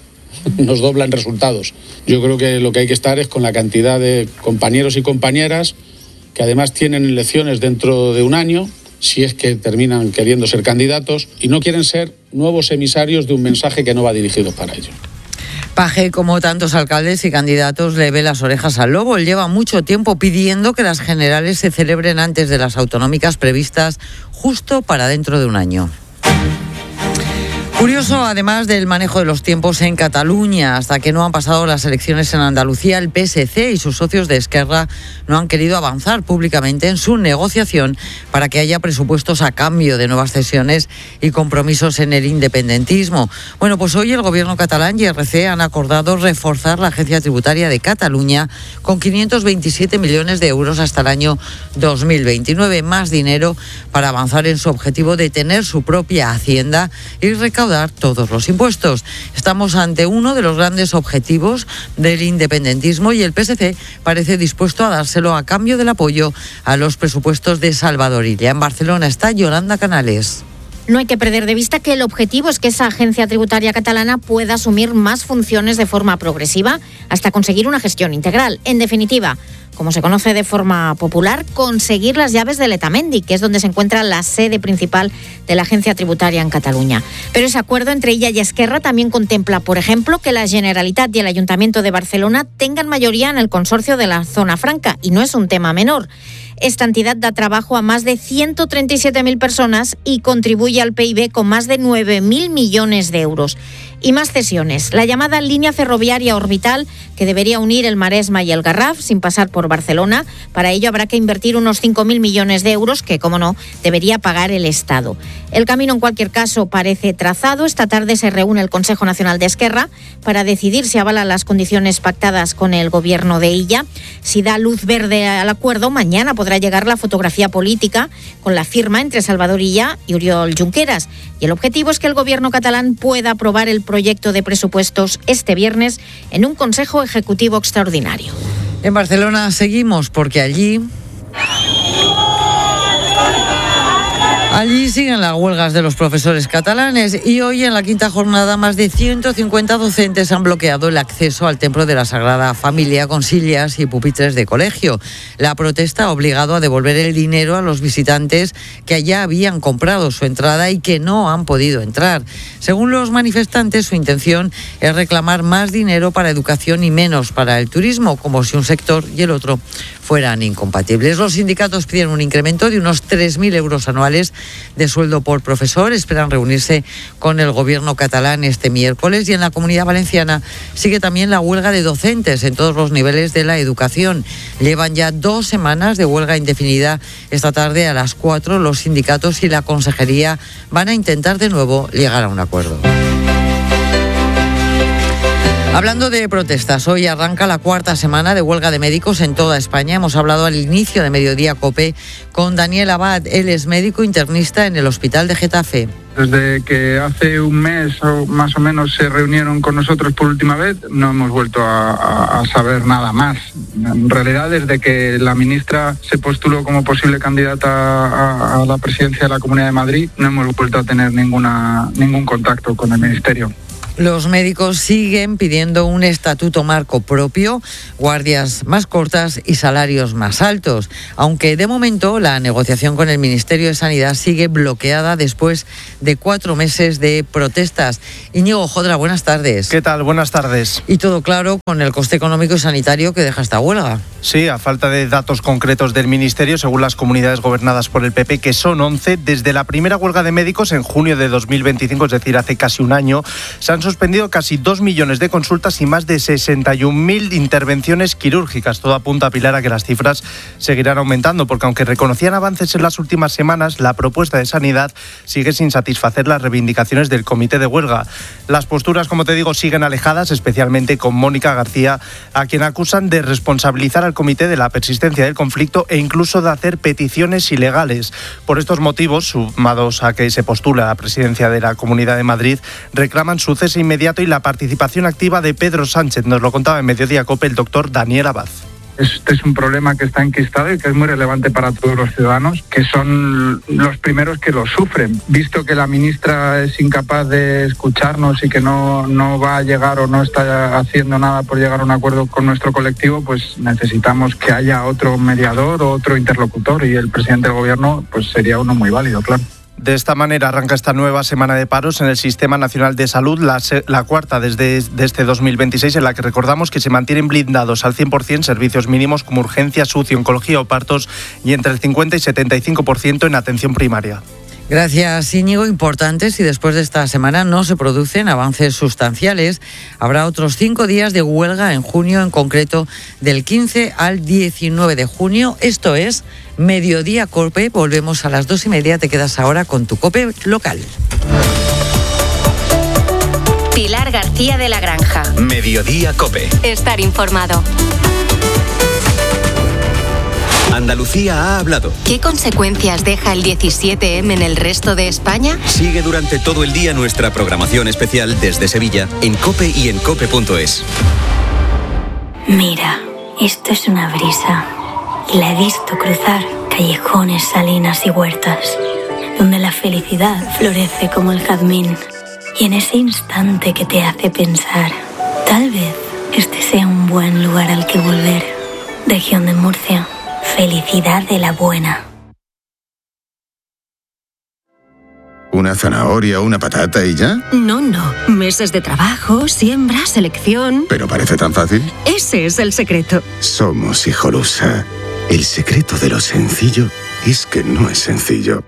en resultados. Yo creo que lo que hay que estar es con la cantidad de compañeros y compañeras que además tienen elecciones dentro de un año, si es que terminan queriendo ser candidatos, y no quieren ser nuevos emisarios de un mensaje que no va dirigido para ellos. Paje, como tantos alcaldes y candidatos, le ve las orejas al lobo. Él lleva mucho tiempo pidiendo que las generales se celebren antes de las autonómicas previstas justo para dentro de un año. Curioso, además del manejo de los tiempos en Cataluña, hasta que no han pasado las elecciones en Andalucía, el PSC y sus socios de Esquerra no han querido avanzar públicamente en su negociación para que haya presupuestos a cambio de nuevas cesiones y compromisos en el independentismo. Bueno, pues hoy el gobierno catalán y RC han acordado reforzar la Agencia Tributaria de Cataluña con 527 millones de euros hasta el año 2029, más dinero para avanzar en su objetivo de tener su propia hacienda y recaudar todos los impuestos. Estamos ante uno de los grandes objetivos del independentismo y el PSC parece dispuesto a dárselo a cambio del apoyo a los presupuestos de Salvador Illa. En Barcelona está Yolanda Canales. No hay que perder de vista que el objetivo es que esa agencia tributaria catalana pueda asumir más funciones de forma progresiva hasta conseguir una gestión integral. En definitiva, como se conoce de forma popular, conseguir las llaves de Letamendi, que es donde se encuentra la sede principal de la agencia tributaria en Cataluña. Pero ese acuerdo entre ella y Esquerra también contempla, por ejemplo, que la Generalitat y el Ayuntamiento de Barcelona tengan mayoría en el consorcio de la Zona Franca, y no es un tema menor. Esta entidad da trabajo a más de 137.000 personas y contribuye al PIB con más de 9.000 millones de euros. Y más cesiones. La llamada línea ferroviaria orbital, que debería unir el Maresma y el Garraf sin pasar por Barcelona. Para ello habrá que invertir unos 5.000 millones de euros que, como no, debería pagar el Estado. El camino, en cualquier caso, parece trazado. Esta tarde se reúne el Consejo Nacional de Esquerra para decidir si avala las condiciones pactadas con el gobierno de Illa. Si da luz verde al acuerdo, mañana podrá llegar la fotografía política con la firma entre Salvador Illa y Oriol Junqueras. Y el objetivo es que el gobierno catalán pueda aprobar el proyecto de presupuestos este viernes en un Consejo Ejecutivo extraordinario. En Barcelona seguimos porque allí Allí siguen las huelgas de los profesores catalanes y hoy en la quinta jornada más de 150 docentes han bloqueado el acceso al Templo de la Sagrada Familia con sillas y pupitres de colegio. La protesta ha obligado a devolver el dinero a los visitantes que ya habían comprado su entrada y que no han podido entrar. Según los manifestantes, su intención es reclamar más dinero para educación y menos para el turismo, como si un sector y el otro fueran incompatibles. Los sindicatos piden un incremento de unos 3.000 euros anuales de sueldo por profesor. Esperan reunirse con el gobierno catalán este miércoles y en la Comunidad Valenciana sigue también la huelga de docentes en todos los niveles de la educación. Llevan ya 2 semanas de huelga indefinida. Esta tarde a las 4 los sindicatos y la consejería van a intentar de nuevo llegar a un acuerdo. Hablando de protestas, hoy arranca la 4ª semana de huelga de médicos en toda España. Hemos hablado al inicio de Mediodía COPE con Daniel Abad. Él es médico internista en el Hospital de Getafe. Desde que hace un mes o más o menos se reunieron con nosotros por última vez, no hemos vuelto a saber nada más. En realidad, desde que la ministra se postuló como posible candidata a la presidencia de la Comunidad de Madrid, no hemos vuelto a tener ningún contacto con el Ministerio. Los médicos siguen pidiendo un estatuto marco propio, guardias más cortas y salarios más altos, aunque de momento la negociación con el Ministerio de Sanidad sigue bloqueada después de 4 meses de protestas. Íñigo Jodra, buenas tardes. ¿Qué tal? Buenas tardes. Y todo claro con el coste económico y sanitario que deja esta huelga. Sí, a falta de datos concretos del Ministerio, según las comunidades gobernadas por el PP, que son 11, desde la primera huelga de médicos en junio de 2025, es decir, hace casi un año, se han suspendido casi 2 millones de consultas y más de 61.000 intervenciones quirúrgicas. Todo apunta, Pilar, a que las cifras seguirán aumentando, porque aunque reconocían avances en las últimas semanas, la propuesta de Sanidad sigue sin satisfacer las reivindicaciones del comité de huelga. Las posturas, como te digo, siguen alejadas, especialmente con Mónica García, a quien acusan de responsabilizar al comité de la persistencia del conflicto e incluso de hacer peticiones ilegales. Por estos motivos, sumados a que se postula a la presidencia de la Comunidad de Madrid, reclaman su cese inmediato y la participación activa de Pedro Sánchez. Nos lo contaba en Mediodía COPE el doctor Daniel Abad. Este es un problema que está enquistado y que es muy relevante para todos los ciudadanos, que son los primeros que lo sufren. Visto que la ministra es incapaz de escucharnos y que no va a llegar o no está haciendo nada por llegar a un acuerdo con nuestro colectivo, pues necesitamos que haya otro mediador o otro interlocutor, y el presidente del gobierno pues sería uno muy válido, claro. De esta manera arranca esta nueva semana de paros en el Sistema Nacional de Salud, la cuarta desde este 2026, en la que recordamos que se mantienen blindados al 100% servicios mínimos como urgencias, UCI, oncología o partos, y entre el 50 y 75% en atención primaria. Gracias, Íñigo. Importantes, y después de esta semana no se producen avances sustanciales. Habrá otros 5 días de huelga en junio, en concreto del 15 al 19 de junio. Esto es Mediodía COPE. Volvemos a las 2:30. Te quedas ahora con tu COPE local. Pilar García de la Granja. Mediodía COPE. Estar informado. Andalucía ha hablado. ¿Qué consecuencias deja el 17M en el resto de España? Sigue durante todo el día nuestra programación especial desde Sevilla, en COPE y en COPE.es. Mira, esto es una brisa. Y la he visto cruzar callejones, salinas y huertas, donde la felicidad florece como el jazmín. Y en ese instante que te hace pensar, tal vez este sea un buen lugar al que volver. Región de Murcia. Felicidad de la buena. ¿Una zanahoria o una patata y ya? No. Meses de trabajo, siembra, selección. ¿Pero parece tan fácil? Ese es el secreto. Somos Hijolusa. El secreto de lo sencillo es que no es sencillo.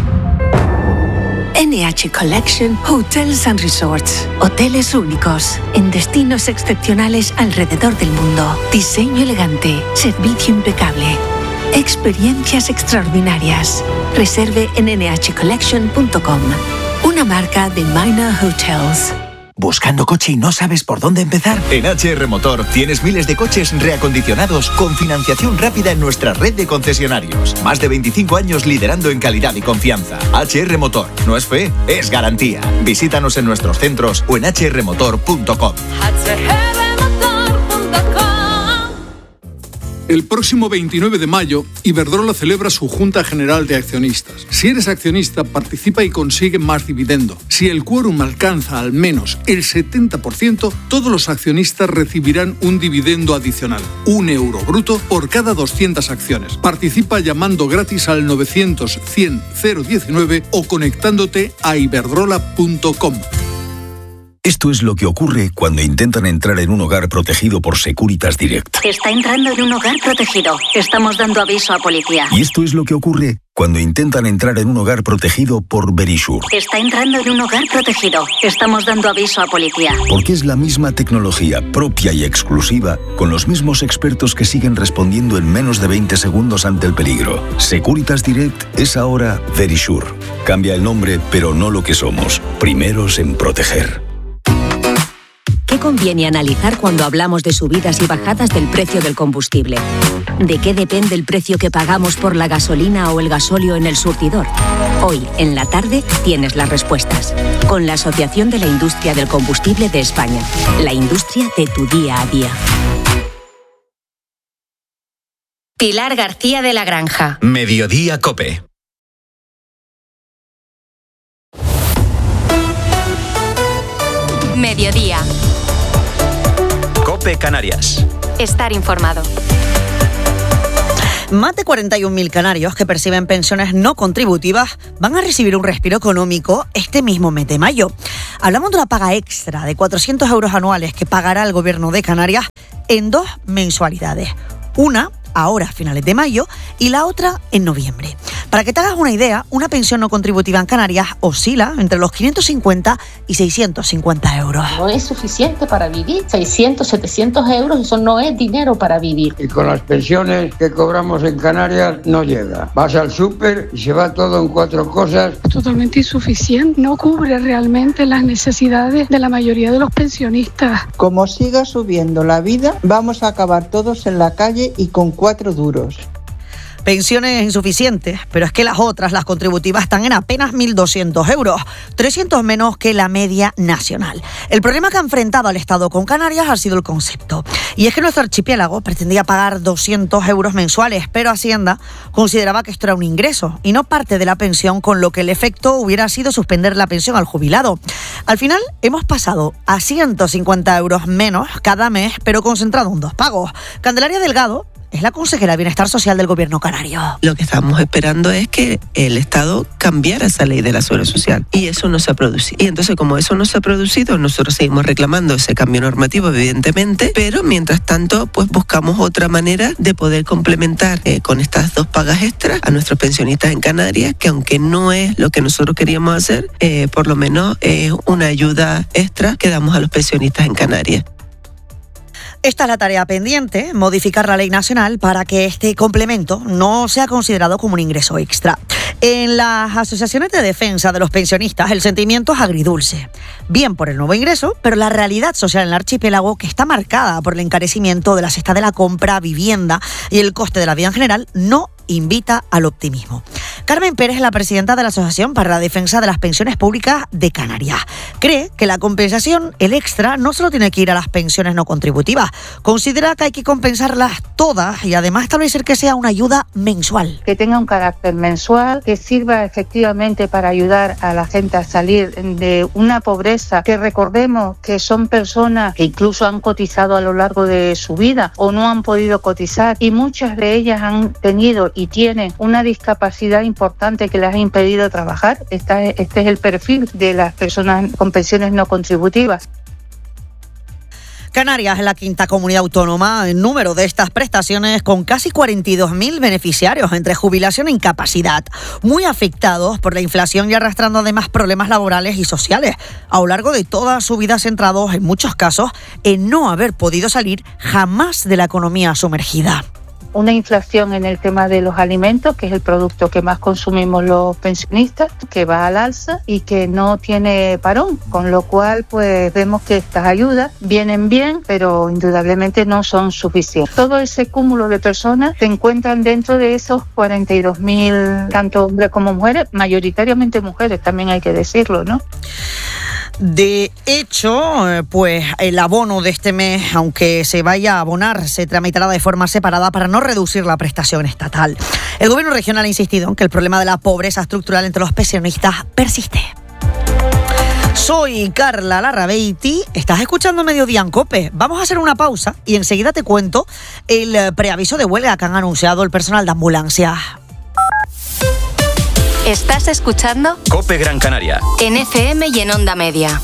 NH Collection Hotels and Resorts. Hoteles únicos, en destinos excepcionales alrededor del mundo. Diseño elegante, servicio impecable. Experiencias extraordinarias. Reserve en nhcollection.com. Una marca de Minor Hotels. ¿Buscando coche y no sabes por dónde empezar? En HR Motor tienes miles de coches reacondicionados con financiación rápida en nuestra red de concesionarios. Más de 25 años liderando en calidad y confianza. HR Motor. No es fe, es garantía. Visítanos en nuestros centros o en hrmotor.com. El próximo 29 de mayo, Iberdrola celebra su Junta General de Accionistas. Si eres accionista, participa y consigue más dividendo. Si el quórum alcanza al menos el 70%, todos los accionistas recibirán un dividendo adicional, €1 bruto por cada 200 acciones. Participa llamando gratis al 900 100 019 o conectándote a iberdrola.com. Esto es lo que ocurre cuando intentan entrar en un hogar protegido por Securitas Direct. Está entrando en un hogar protegido. Estamos dando aviso a policía. Y esto es lo que ocurre cuando intentan entrar en un hogar protegido por Verisure. Está entrando en un hogar protegido. Estamos dando aviso a policía. Porque es la misma tecnología propia y exclusiva, con los mismos expertos que siguen respondiendo en menos de 20 segundos ante el peligro. Securitas Direct es ahora Verisure. Cambia el nombre, pero no lo que somos. Primeros en proteger. ¿Qué conviene analizar cuando hablamos de subidas y bajadas del precio del combustible? ¿De qué depende el precio que pagamos por la gasolina o el gasóleo en el surtidor? Hoy, en la tarde, tienes las respuestas. Con la Asociación de la Industria del Combustible de España. La industria de tu día a día. Pilar García de la Granja. Mediodía COPE. Mediodía. COPE Canarias. Estar informado. Más de 41.000 canarios que perciben pensiones no contributivas van a recibir un respiro económico este mismo mes de mayo. Hablamos de una paga extra de 400 euros anuales que pagará el Gobierno de Canarias en 2 mensualidades. Una ahora a finales de mayo y la otra en noviembre. Para que te hagas una idea, una pensión no contributiva en Canarias oscila entre los 550 y 650 euros. No es suficiente para vivir. 600, 700 euros, eso no es dinero para vivir. Y con las pensiones que cobramos en Canarias no llega. Vas al súper y se va todo en 4 cosas. Totalmente insuficiente. No cubre realmente las necesidades de la mayoría de los pensionistas. Como siga subiendo la vida, vamos a acabar todos en la calle y con 4 duros. Pensiones insuficientes, pero es que las otras, las contributivas, están en apenas 1.200 euros, 300 menos que la media nacional. El problema que ha enfrentado al Estado con Canarias ha sido el concepto. Y es que nuestro archipiélago pretendía pagar 200 euros mensuales, pero Hacienda consideraba que esto era un ingreso y no parte de la pensión, con lo que el efecto hubiera sido suspender la pensión al jubilado. Al final hemos pasado a 150 euros menos cada mes, pero concentrado en 2 pagos. Candelaria Delgado es la consejera de Bienestar Social del Gobierno canario. Lo que estamos esperando es que el Estado cambiara esa ley de la seguridad social y eso no se ha producido. Y entonces, como eso no se ha producido, nosotros seguimos reclamando ese cambio normativo, evidentemente, pero mientras tanto, pues buscamos otra manera de poder complementar con estas 2 pagas extras a nuestros pensionistas en Canarias, que aunque no es lo que nosotros queríamos hacer, por lo menos es una ayuda extra que damos a los pensionistas en Canarias. Esta es la tarea pendiente, modificar la ley nacional para que este complemento no sea considerado como un ingreso extra. En las asociaciones de defensa de los pensionistas, el sentimiento es agridulce. Bien por el nuevo ingreso, pero la realidad social en el archipiélago, que está marcada por el encarecimiento de la cesta de la compra, vivienda y el coste de la vida en general, no invita al optimismo. Carmen Pérez es la presidenta de la Asociación para la Defensa de las Pensiones Públicas de Canarias. Cree que la compensación, el extra, no solo tiene que ir a las pensiones no contributivas. Considera que hay que compensarlas todas y además establecer que sea una ayuda mensual. Que tenga un carácter mensual, que sirva efectivamente para ayudar a la gente a salir de una pobreza, que recordemos que son personas que incluso han cotizado a lo largo de su vida o no han podido cotizar, y muchas de ellas han tenido y tienen una discapacidad importante que les ha impedido trabajar. Este es el perfil de las personas con pensiones no contributivas. Canarias es la 5ª comunidad autónoma en número de estas prestaciones, con casi 42.000 beneficiarios entre jubilación e incapacidad, muy afectados por la inflación y arrastrando además problemas laborales y sociales. A lo largo de toda su vida centrados, en muchos casos, en no haber podido salir jamás de la economía sumergida. Una inflación en el tema de los alimentos, que es el producto que más consumimos los pensionistas, que va al alza y que no tiene parón, con lo cual pues vemos que estas ayudas vienen bien, pero indudablemente no son suficientes. Todo ese cúmulo de personas se encuentran dentro de esos 42.000, tanto hombres como mujeres, mayoritariamente mujeres, también hay que decirlo, ¿no? De hecho, pues el abono de este mes, aunque se vaya a abonar, se tramitará de forma separada para no reducir la prestación estatal. El gobierno regional ha insistido en que el problema de la pobreza estructural entre los pensionistas persiste. Soy Carla Larrabeiti, estás escuchando Mediodía en COPE. Vamos a hacer una pausa y enseguida te cuento el preaviso de huelga que han anunciado el personal de ambulancia. Estás escuchando COPE Gran Canaria. En FM y en Onda Media.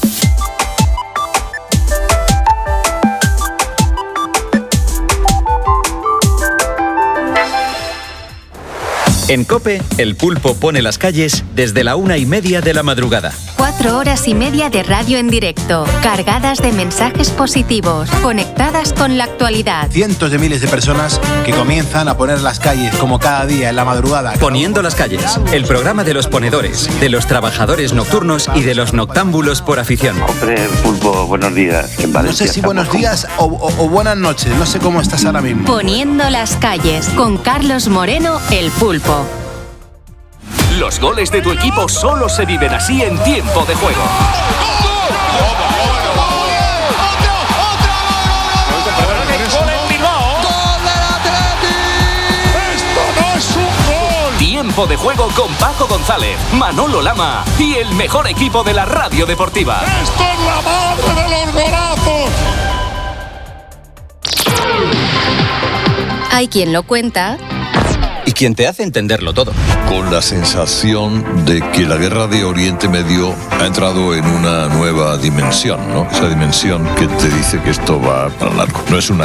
En COPE, el pulpo pone las calles desde la 1:30 de la madrugada. 4 horas y media de radio en directo, cargadas de mensajes positivos, conectadas con la actualidad. Cientos de miles de personas que comienzan a poner las calles como cada día en la madrugada. Poniendo las calles, el programa de los ponedores, de los trabajadores nocturnos y de los noctámbulos por afición. Hombre, pulpo, buenos días. En Valencia, no sé si buenos días o buenas noches, no sé cómo estás ahora mismo. Poniendo las calles, con Carlos Moreno, el pulpo. Los goles de tu equipo solo se viven así en tiempo de juego. Tiempo de juego con Paco González, Manolo Lama y el mejor equipo de la radio deportiva. ¡Esto es la madre de los golazos! Hay quien lo cuenta y quien te hace entenderlo todo. Con la sensación de que la guerra de Oriente Medio ha entrado en una nueva dimensión, ¿no? Esa dimensión que te dice que esto va para largo. No es una